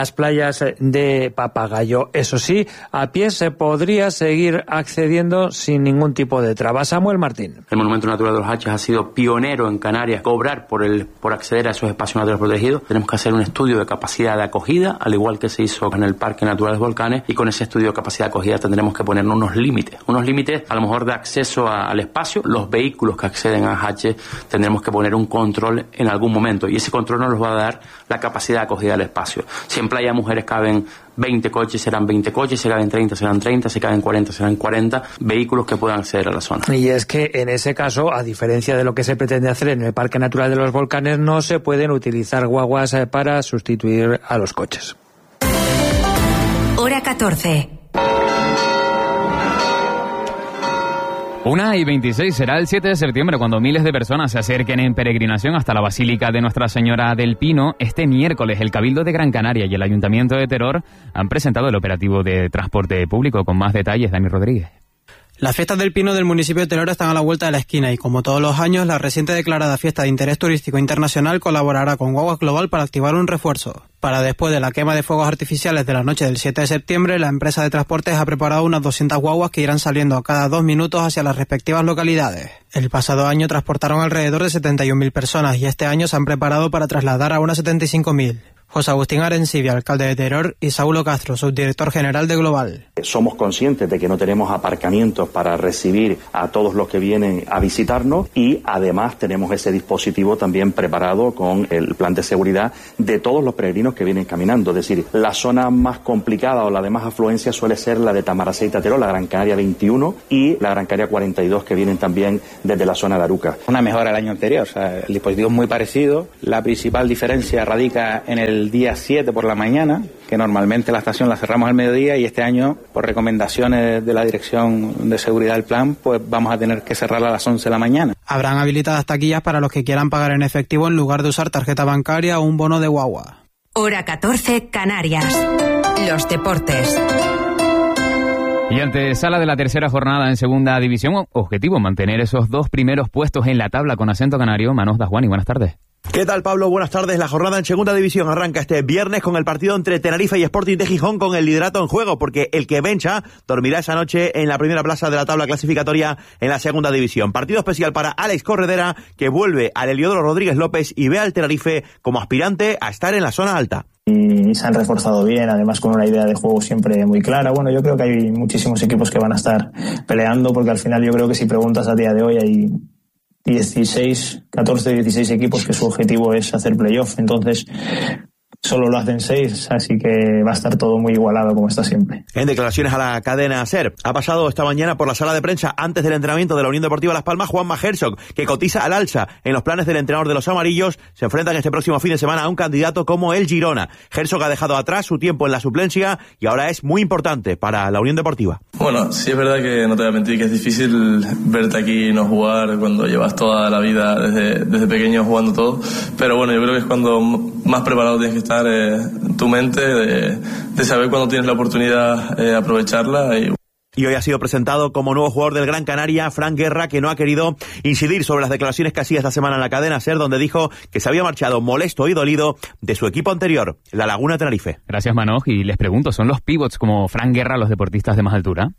las playas de Papagayo. Eso sí, a pie se podría seguir accediendo sin ningún tipo de traba. Samuel Martín. El Monumento Natural de los Haches ha sido pionero en Canarias, cobrar por el por acceder a esos espacios naturales protegidos. Tenemos que hacer un estudio de capacidad de acogida, al igual que se hizo en el Parque Natural de los Volcanes, y con ese estudio de capacidad de acogida tendremos que poner unos límites, unos límites a lo mejor de acceso a, al espacio. Los vehículos que acceden a Haches tendremos que poner un control en algún momento, y ese control nos va a dar la capacidad de acogida del espacio. Si en Playa Mujeres caben veinte coches, serán veinte coches, si caben treinta, serán treinta, si caben cuarenta, serán cuarenta vehículos que puedan acceder a la zona. Y es que en ese caso, a diferencia de lo que se pretende hacer en el Parque Natural de los Volcanes, no se pueden utilizar guaguas para sustituir a los coches. Hora catorce. Una y veintiséis será el siete de septiembre cuando miles de personas se acerquen en peregrinación hasta la Basílica de Nuestra Señora del Pino. Este miércoles el Cabildo de Gran Canaria y el Ayuntamiento de Teror han presentado el operativo de transporte público. Con más detalles, Dani Rodríguez. Las fiestas del Pino del municipio de Teror están a la vuelta de la esquina y, como todos los años, la reciente declarada fiesta de interés turístico internacional colaborará con Guaguas Global para activar un refuerzo. Para después de la quema de fuegos artificiales de la noche del siete de septiembre, la empresa de transportes ha preparado unas doscientas guaguas que irán saliendo cada dos minutos hacia las respectivas localidades. El pasado año transportaron alrededor de setenta y un mil personas y este año se han preparado para trasladar a unas setenta y cinco mil. José Agustín Arencibia, alcalde de Teror, y Saulo Castro, subdirector general de Global. Somos conscientes de que no tenemos aparcamientos para recibir a todos los que vienen a visitarnos y además tenemos ese dispositivo también preparado con el plan de seguridad de todos los peregrinos que vienen caminando. Es decir, la zona más complicada o la de más afluencia suele ser la de Tamaraceite Teror, la Gran Canaria veintiuno y la Gran Canaria cuarenta y dos, que vienen también desde la zona de Aruca. Una mejora al año anterior, o sea, el dispositivo es muy parecido. La principal diferencia radica en el el día siete por la mañana, que normalmente la estación la cerramos al mediodía, y este año, por recomendaciones de la Dirección de Seguridad del Plan, pues vamos a tener que cerrarla a las once de la mañana. Habrán habilitadas taquillas para los que quieran pagar en efectivo en lugar de usar tarjeta bancaria o un bono de guagua. Hora catorce, Canarias. Los deportes. Y antesala de la tercera jornada en segunda división, objetivo mantener esos dos primeros puestos en la tabla con acento canario. Manos Dajuani, buenas tardes. ¿Qué tal, Pablo? Buenas tardes. La jornada en segunda división arranca este viernes con el partido entre Tenerife y Sporting de Gijón con el liderato en juego, porque el que vencha dormirá esa noche en la primera plaza de la tabla clasificatoria en la segunda división. Partido especial para Alex Corredera, que vuelve al Heliodoro Rodríguez López y ve al Tenerife como aspirante a estar en la zona alta. Y se han reforzado bien, además con una idea de juego siempre muy clara. Bueno, yo creo que hay muchísimos equipos que van a estar peleando, porque al final yo creo que si preguntas a día de hoy hay dieciséis, catorce, dieciséis equipos que su objetivo es hacer playoff, entonces solo lo hacen seis, así que va a estar todo muy igualado como está siempre. En declaraciones a la cadena SER, ha pasado esta mañana por la sala de prensa antes del entrenamiento de la Unión Deportiva Las Palmas Juanma Herzog, que cotiza al alza en los planes del entrenador de los amarillos. Se enfrentan este próximo fin de semana a un candidato como el Girona. Herzog ha dejado atrás su tiempo en la suplencia y ahora es muy importante para la Unión Deportiva. Bueno, sí es verdad que no te voy a mentir que es difícil verte aquí y no jugar cuando llevas toda la vida desde, desde pequeño jugando todo, pero bueno, yo creo que es cuando más preparado tienes que estar eh, tu mente, de, de saber cuándo tienes la oportunidad, eh, aprovecharla. Y... Y hoy ha sido presentado como nuevo jugador del Gran Canaria, Fran Guerra, que no ha querido incidir sobre las declaraciones que hacía esta semana en la cadena SER, donde dijo que se había marchado molesto y dolido de su equipo anterior, la Laguna Tenerife. Gracias, Manoj. Y les pregunto, ¿son los pivots como Fran Guerra los deportistas de más altura?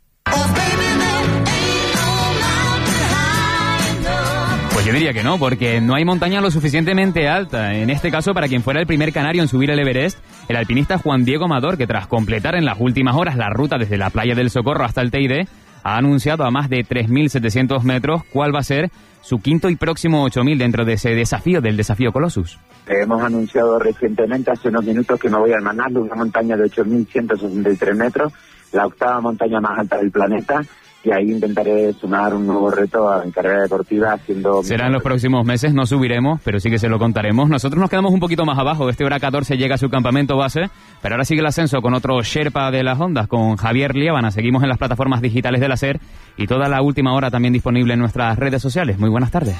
Pues yo diría que no, porque no hay montaña lo suficientemente alta. En este caso, para quien fuera el primer canario en subir el Everest, el alpinista Juan Diego Amador, que tras completar en las últimas horas la ruta desde la playa del Socorro hasta el Teide, ha anunciado a más de tres mil setecientos metros cuál va a ser su quinto y próximo ocho mil dentro de ese desafío del desafío Colossus. Hemos anunciado recientemente, hace unos minutos, que me voy a Manalo, una montaña de ocho mil ciento sesenta y tres metros, la octava montaña más alta del planeta. Y ahí intentaré sumar un nuevo reto a mi carrera deportiva haciendo... Será en los próximos meses, no subiremos, pero sí que se lo contaremos. Nosotros nos quedamos un poquito más abajo. Este hora catorce llega a su campamento base, pero ahora sigue el ascenso con otro Sherpa de las ondas, con Javier Liébana. Seguimos en las plataformas digitales de la SER y toda la última hora también disponible en nuestras redes sociales. Muy buenas tardes.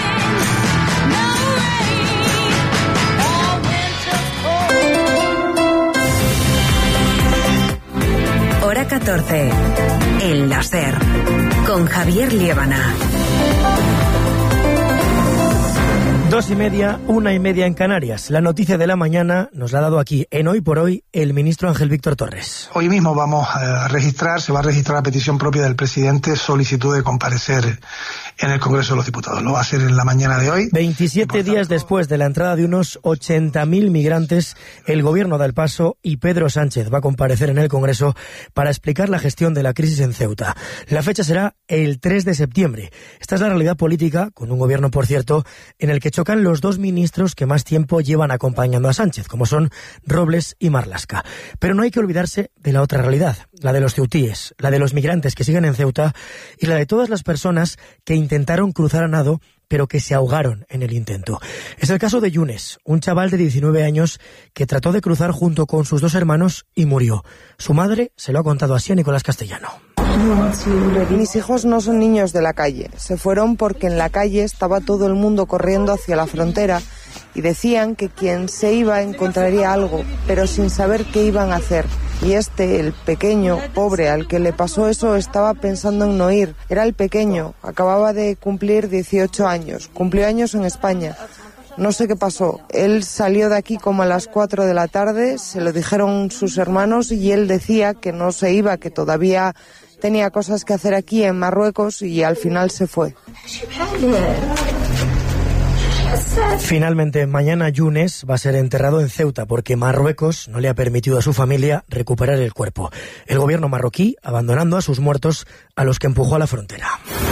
Hora catorce, en la SER, con Javier Liébana. Dos y media, una y media en Canarias. La noticia de la mañana nos la ha dado aquí, en Hoy por Hoy, el ministro Ángel Víctor Torres. Hoy mismo vamos a registrar, se va a registrar a petición propia del presidente, solicitud de comparecer en el Congreso de los Diputados. Lo va a hacer en la mañana de hoy. veintisiete días después de la entrada de unos ochenta mil migrantes, el gobierno da el paso y Pedro Sánchez va a comparecer en el Congreso para explicar la gestión de la crisis en Ceuta. La fecha será el tres de septiembre. Esta es la realidad política, con un gobierno, por cierto, en el que chocan los dos ministros que más tiempo llevan acompañando a Sánchez, como son Robles y Marlaska. Pero no hay que olvidarse de la otra realidad, la de los ceutíes, la de los migrantes que siguen en Ceuta y la de todas las personas que intentaron cruzar a nado, pero que se ahogaron en el intento. Es el caso de Yunes, un chaval de diecinueve años que trató de cruzar junto con sus dos hermanos y murió. Su madre se lo ha contado así a Nicolás Castellano. Mis hijos no son niños de la calle. Se fueron porque en la calle estaba todo el mundo corriendo hacia la frontera y decían que quien se iba encontraría algo, pero sin saber qué iban a hacer. Y este, el pequeño, pobre, al que le pasó eso, estaba pensando en no ir. Era el pequeño, acababa de cumplir dieciocho años, cumplió años en España. No sé qué pasó. Él salió de aquí como a las cuatro de la tarde, se lo dijeron sus hermanos y él decía que no se iba, que todavía tenía cosas que hacer aquí en Marruecos y al final se fue. Finalmente, mañana Yunes va a ser enterrado en Ceuta porque Marruecos no le ha permitido a su familia recuperar el cuerpo. El gobierno marroquí abandonando a sus muertos a los que empujó a la frontera.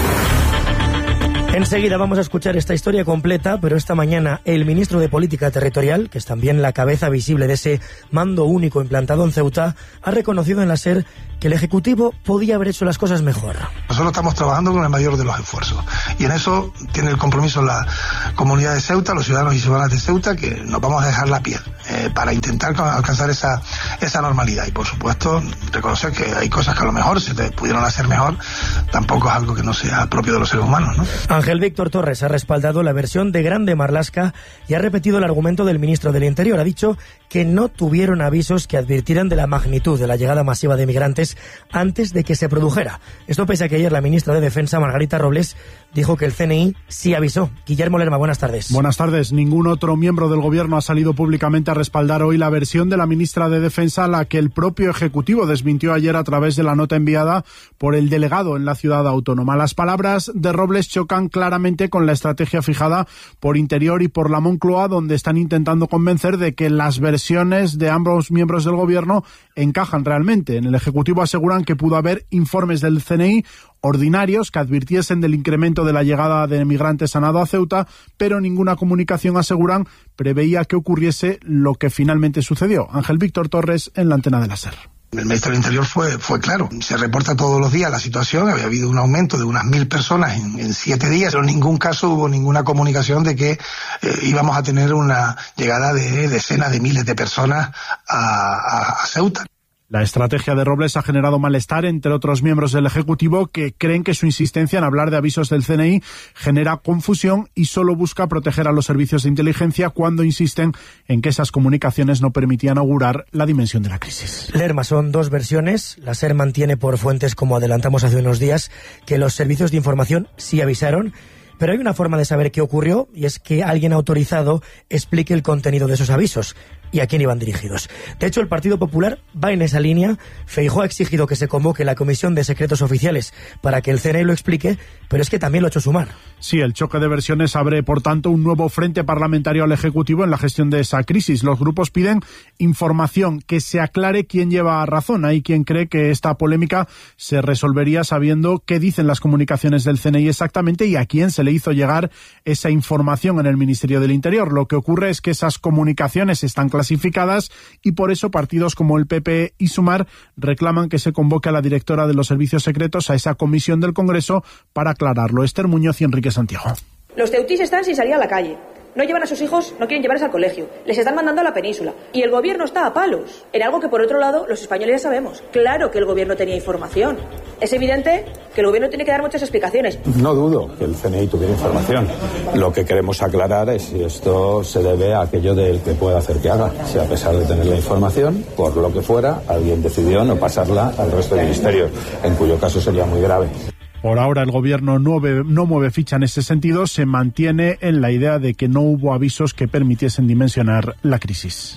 Enseguida vamos a escuchar esta historia completa, pero esta mañana el ministro de Política Territorial, que es también la cabeza visible de ese mando único implantado en Ceuta, ha reconocido en la SER que el Ejecutivo podía haber hecho las cosas mejor. Nosotros estamos trabajando con el mayor de los esfuerzos y en eso tiene el compromiso la comunidad de Ceuta, los ciudadanos y ciudadanas de Ceuta, que nos vamos a dejar la piel eh, para intentar alcanzar esa, esa normalidad y por supuesto reconocer que hay cosas que a lo mejor se te pudieron hacer mejor, tampoco es algo que no sea propio de los seres humanos, ¿no? Ángel Víctor Torres ha respaldado la versión de Grande Marlaska y ha repetido el argumento del ministro del Interior. Ha dicho que no tuvieron avisos que advirtieran de la magnitud de la llegada masiva de migrantes antes de que se produjera. Esto pese a que ayer la ministra de Defensa, Margarita Robles, dijo que el C N I sí avisó. Guillermo Lerma, buenas tardes. Buenas tardes. Ningún otro miembro del Gobierno ha salido públicamente a respaldar hoy la versión de la ministra de Defensa, la que el propio Ejecutivo desmintió ayer a través de la nota enviada por el delegado en la ciudad autónoma. Las palabras de Robles chocan claramente con la estrategia fijada por Interior y por la Moncloa, donde están intentando convencer de que las versiones de ambos miembros del Gobierno encajan realmente. En el Ejecutivo aseguran que pudo haber informes del C N I ordinarios que advirtiesen del incremento de la llegada de migrantes a nado a Ceuta, pero ninguna comunicación, aseguran, preveía que ocurriese lo que finalmente sucedió. Ángel Víctor Torres en la antena de la SER. El ministro del Interior fue, fue claro. Se reporta todos los días la situación. Había habido un aumento de unas mil personas en, en siete días, pero en ningún caso hubo ninguna comunicación de que eh, íbamos a tener una llegada de decenas de miles de personas a, a, a Ceuta. La estrategia de Robles ha generado malestar entre otros miembros del Ejecutivo que creen que su insistencia en hablar de avisos del C N I genera confusión y solo busca proteger a los servicios de inteligencia cuando insisten en que esas comunicaciones no permitían augurar la dimensión de la crisis. Lerma, son dos versiones. La SER mantiene por fuentes, como adelantamos hace unos días, que los servicios de información sí avisaron. Pero hay una forma de saber qué ocurrió y es que alguien autorizado explique el contenido de esos avisos y a quién iban dirigidos. De hecho, el Partido Popular va en esa línea. Feijóo ha exigido que se convoque la Comisión de Secretos Oficiales para que el C N I lo explique, pero es que también lo ha hecho Sumar. Sí, el choque de versiones abre, por tanto, un nuevo frente parlamentario al Ejecutivo en la gestión de esa crisis. Los grupos piden información, que se aclare quién lleva razón. Hay quien cree que esta polémica se resolvería sabiendo qué dicen las comunicaciones del C N I exactamente y a quién se le hizo llegar esa información en el Ministerio del Interior. Lo que ocurre es que esas comunicaciones están clasificadas y por eso partidos como el P P y Sumar reclaman que se convoque a la directora de los servicios secretos a esa comisión del Congreso para aclararlo. Esther Muñoz y Enrique Santiago. Los ceutís están sin salir a la calle. No llevan a sus hijos, no quieren llevarles al colegio. Les están mandando a la península. Y el gobierno está a palos. En algo que, por otro lado, los españoles ya sabemos. Claro que el gobierno tenía información. Es evidente que el gobierno tiene que dar muchas explicaciones. No dudo que el C N I tuviera información. Lo que queremos aclarar es si esto se debe a aquello del que pueda hacer que haga. Si a pesar de tener la información, por lo que fuera, alguien decidió no pasarla al resto de ministerios, en cuyo caso sería muy grave. Por ahora el gobierno no, ve, no mueve ficha en ese sentido, se mantiene en la idea de que no hubo avisos que permitiesen dimensionar la crisis.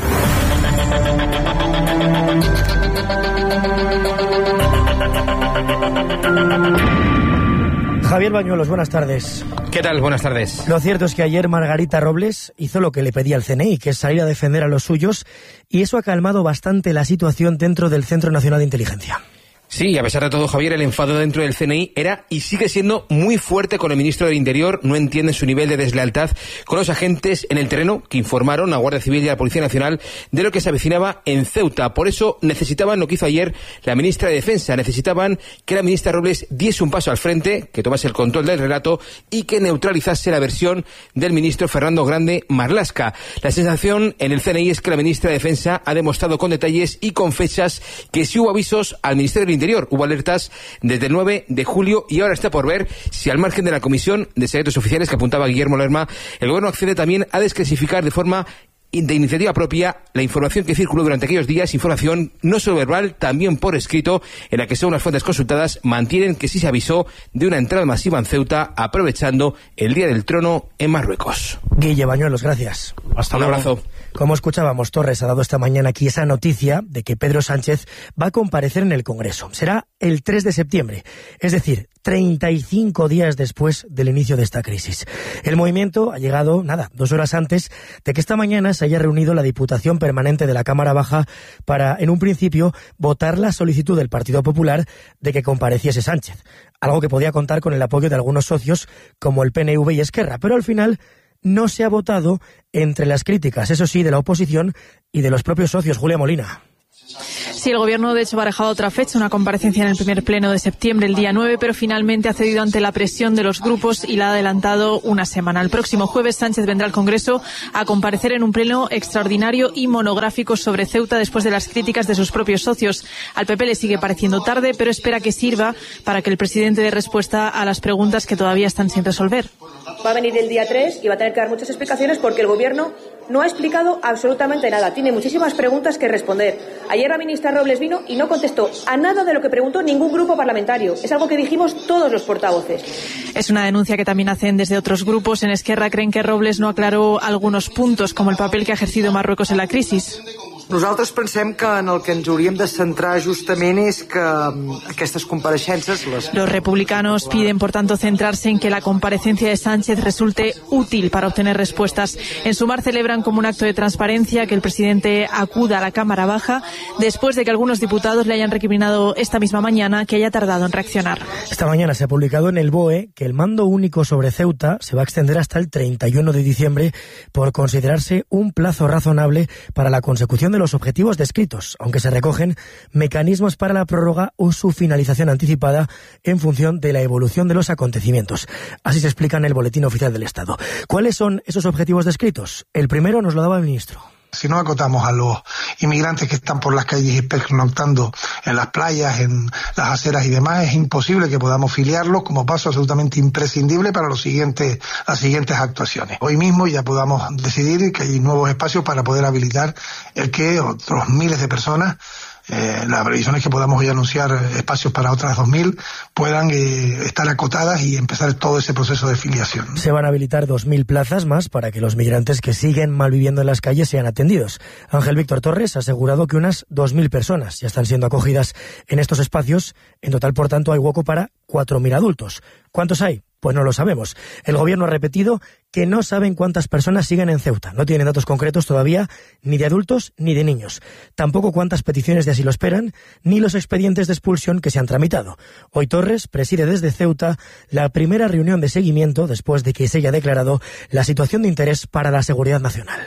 Javier Bañuelos, buenas tardes. ¿Qué tal? Buenas tardes. Lo cierto es que ayer Margarita Robles hizo lo que le pedía el C N I, que es salir a defender a los suyos, y eso ha calmado bastante la situación dentro del Centro Nacional de Inteligencia. Sí, a pesar de todo, Javier, el enfado dentro del C N I era y sigue siendo muy fuerte con el ministro del Interior. No entienden su nivel de deslealtad con los agentes en el terreno que informaron a Guardia Civil y a la Policía Nacional de lo que se avecinaba en Ceuta. Por eso necesitaban lo que hizo ayer la ministra de Defensa. Necesitaban que la ministra Robles diese un paso al frente, que tomase el control del relato y que neutralizase la versión del ministro Fernando Grande Marlaska. La sensación en el C N I es que la ministra de Defensa ha demostrado con detalles y con fechas que sí hubo avisos al Ministerio del Interior. Hubo alertas desde el nueve de julio y ahora está por ver si, al margen de la Comisión de Secretos Oficiales que apuntaba Guillermo Lerma, el gobierno accede también a desclasificar de forma de iniciativa propia la información que circuló durante aquellos días, información no solo verbal, también por escrito, en la que, según las fuentes consultadas, mantienen que sí se avisó de una entrada masiva en Ceuta, aprovechando el Día del Trono en Marruecos. Guille Bañuelos, gracias. Hasta luego. Un abrazo. Como escuchábamos, Torres ha dado esta mañana aquí esa noticia de que Pedro Sánchez va a comparecer en el Congreso. Será el tres de septiembre, es decir, treinta y cinco días después del inicio de esta crisis. El movimiento ha llegado, nada, dos horas antes de que esta mañana se haya reunido la Diputación Permanente de la Cámara Baja para, en un principio, votar la solicitud del Partido Popular de que compareciese Sánchez. Algo que podía contar con el apoyo de algunos socios como el P N V y Esquerra, pero al final no se ha votado entre las críticas, eso sí, de la oposición y de los propios socios. Julia Molina. Sí, el Gobierno de hecho ha barajado otra fecha, una comparecencia en el primer pleno de septiembre, el día nueve, pero finalmente ha cedido ante la presión de los grupos y la ha adelantado una semana. El próximo jueves Sánchez vendrá al Congreso a comparecer en un pleno extraordinario y monográfico sobre Ceuta después de las críticas de sus propios socios. Al P P le sigue pareciendo tarde, pero espera que sirva para que el presidente dé respuesta a las preguntas que todavía están sin resolver. Va a venir el día tres y va a tener que dar muchas explicaciones porque el Gobierno no ha explicado absolutamente nada. Tiene muchísimas preguntas que responder. Ayer la ministra Robles vino y no contestó a nada de lo que preguntó ningún grupo parlamentario. Es algo que dijimos todos los portavoces. Es una denuncia que también hacen desde otros grupos. En Esquerra creen que Robles no aclaró algunos puntos, como el papel que ha ejercido Marruecos en la crisis. Nosaltres pensem que en el que ens hauríem de centrar justament és que aquestes compareixences... Les... Los republicanos piden, por tanto, centrarse en que la comparecencia de Sánchez resulte útil para obtener respuestas. En Sumar celebran como un acto de transparencia que el presidente acuda a la Cámara Baja después de que algunos diputados le hayan recriminado esta misma mañana que haya tardado en reaccionar. Esta mañana se ha publicado en el B O E que el mando único sobre Ceuta se va a extender hasta el treinta y uno de diciembre por considerarse un plazo razonable para la consecución de los objetivos descritos, aunque se recogen mecanismos para la prórroga o su finalización anticipada en función de la evolución de los acontecimientos. Así se explica en el Boletín Oficial del Estado. ¿Cuáles son esos objetivos descritos? El primero nos lo daba el ministro. Si no acotamos a los inmigrantes que están por las calles y pernoctando en las playas, en las aceras y demás, es imposible que podamos filiarlos como paso absolutamente imprescindible para los siguientes, las siguientes actuaciones. Hoy mismo ya podamos decidir que hay nuevos espacios para poder habilitar el que otros miles de personas, Eh, la previsión es que podamos hoy anunciar espacios para otras dos mil, puedan eh, estar acotadas y empezar todo ese proceso de filiación. Se van a habilitar dos mil plazas más para que los migrantes que siguen malviviendo en las calles sean atendidos. Ángel Víctor Torres ha asegurado que unas dos mil personas ya están siendo acogidas en estos espacios. En total, por tanto, hay hueco para cuatro mil adultos. ¿Cuántos hay? Pues no lo sabemos. El gobierno ha repetido que no saben cuántas personas siguen en Ceuta. No tienen datos concretos todavía, ni de adultos ni de niños. Tampoco cuántas peticiones de asilo esperan, ni los expedientes de expulsión que se han tramitado. Hoy Torres preside desde Ceuta la primera reunión de seguimiento después de que se haya declarado la situación de interés para la seguridad nacional.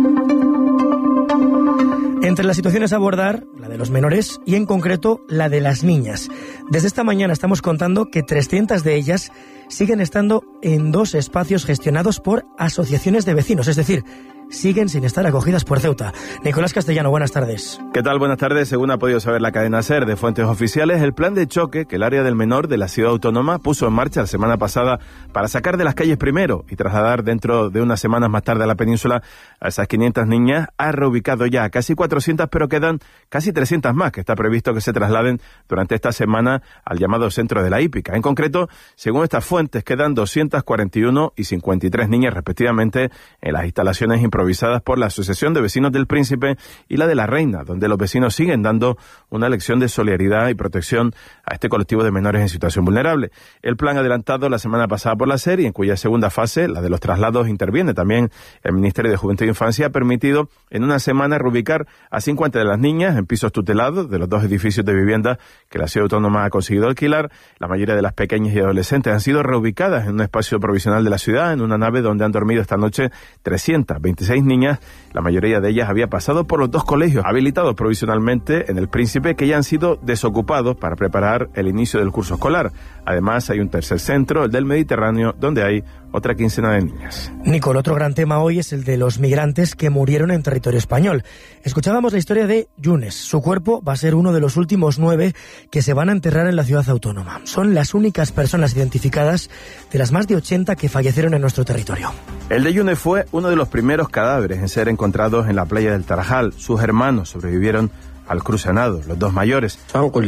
Entre las situaciones a abordar, la de los menores y en concreto la de las niñas. Desde esta mañana estamos contando que trescientas de ellas siguen estando en dos espacios gestionados por asociaciones de vecinos, es decir, siguen sin estar acogidas por Ceuta. Nicolás Castellano, buenas tardes. ¿Qué tal? Buenas tardes. Según ha podido saber la cadena SER de fuentes oficiales, el plan de choque que el área del menor de la ciudad autónoma puso en marcha la semana pasada para sacar de las calles primero y trasladar dentro de unas semanas más tarde a la península a esas quinientas niñas, ha reubicado ya a casi cuatrocientas, pero quedan casi trescientas más que está previsto que se trasladen durante esta semana al llamado centro de la hípica. En concreto, según estas fuentes, quedan doscientas cuarenta y uno y cincuenta y tres niñas respectivamente en las instalaciones improvisadas por la Asociación de Vecinos del Príncipe y la de la Reina, donde los vecinos siguen dando una lección de solidaridad y protección a este colectivo de menores en situación vulnerable. El plan adelantado la semana pasada por la SER y en cuya segunda fase, la de los traslados, interviene también el Ministerio de Juventud e Infancia, ha permitido en una semana reubicar a cincuenta de las niñas en pisos tutelados de los dos edificios de vivienda que la ciudad autónoma ha conseguido alquilar. La mayoría de las pequeñas y adolescentes han sido reubicadas en un espacio provisional de la ciudad, en una nave donde han dormido esta noche trescientas veintiséis niñas. La mayoría de ellas había pasado por los dos colegios habilitados provisionalmente en el Príncipe, que ya han sido desocupados para preparar el inicio del curso escolar. Además, hay un tercer centro, el del Mediterráneo, donde hay otra quincena de niñas. Nico, el otro gran tema hoy es el de los migrantes que murieron en territorio español. Escuchábamos la historia de Yunes. Su cuerpo va a ser uno de los últimos nueve que se van a enterrar en la ciudad autónoma. Son las únicas personas identificadas de las más de ochenta que fallecieron en nuestro territorio. El de Yunes fue uno de los primeros cadáveres en ser encontrados en la playa del Tarajal. Sus hermanos sobrevivieron al cruce a nado, los dos mayores.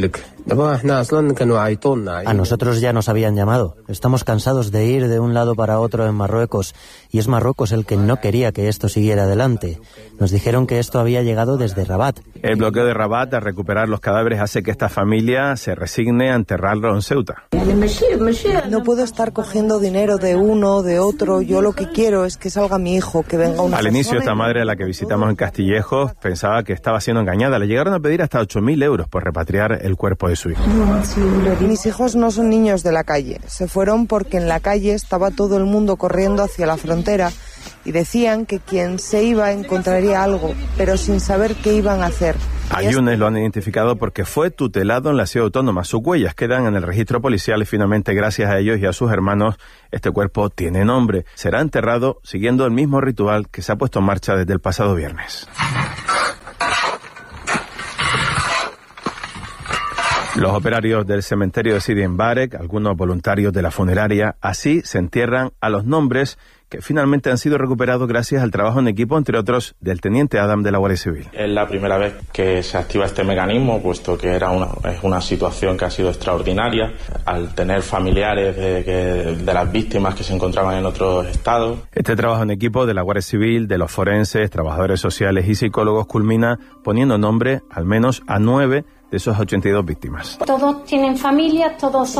A nosotros ya nos habían llamado. Estamos cansados de ir de un lado para otro en Marruecos, y es Marruecos el que no quería que esto siguiera adelante. Nos dijeron que esto había llegado desde Rabat. El bloqueo de Rabat a recuperar los cadáveres hace que esta familia se resigne a enterrarlo en Ceuta. No puedo estar cogiendo dinero de uno o de otro. Yo lo que quiero es que salga mi hijo, que venga una Al inicio, esta madre a la que visitamos en Castillejos pensaba que estaba siendo engañada. Le llegaron a pedir hasta ocho mil euros por repatriar el cuerpo de su hijo. Mis hijos no son niños de la calle. Se fueron porque en la calle estaba todo el mundo corriendo hacia la frontera y decían que quien se iba encontraría algo, pero sin saber qué iban a hacer. A Yunes lo han identificado porque fue tutelado en la ciudad autónoma. Sus huellas quedan en el registro policial y finalmente, gracias a ellos y a sus hermanos, este cuerpo tiene nombre. Será enterrado siguiendo el mismo ritual que se ha puesto en marcha desde el pasado viernes. Los operarios del cementerio de Sidi Mbarek, algunos voluntarios de la funeraria, así se entierran a los nombres que finalmente han sido recuperados gracias al trabajo en equipo, entre otros, del teniente Adam de la Guardia Civil. Es la primera vez que se activa este mecanismo, puesto que era una, es una situación que ha sido extraordinaria, al tener familiares de, que, de las víctimas que se encontraban en otros estados. Este trabajo en equipo de la Guardia Civil, de los forenses, trabajadores sociales y psicólogos culmina poniendo nombre al menos a nueve de esos ochenta y dos víctimas. Todos tienen familia, todos son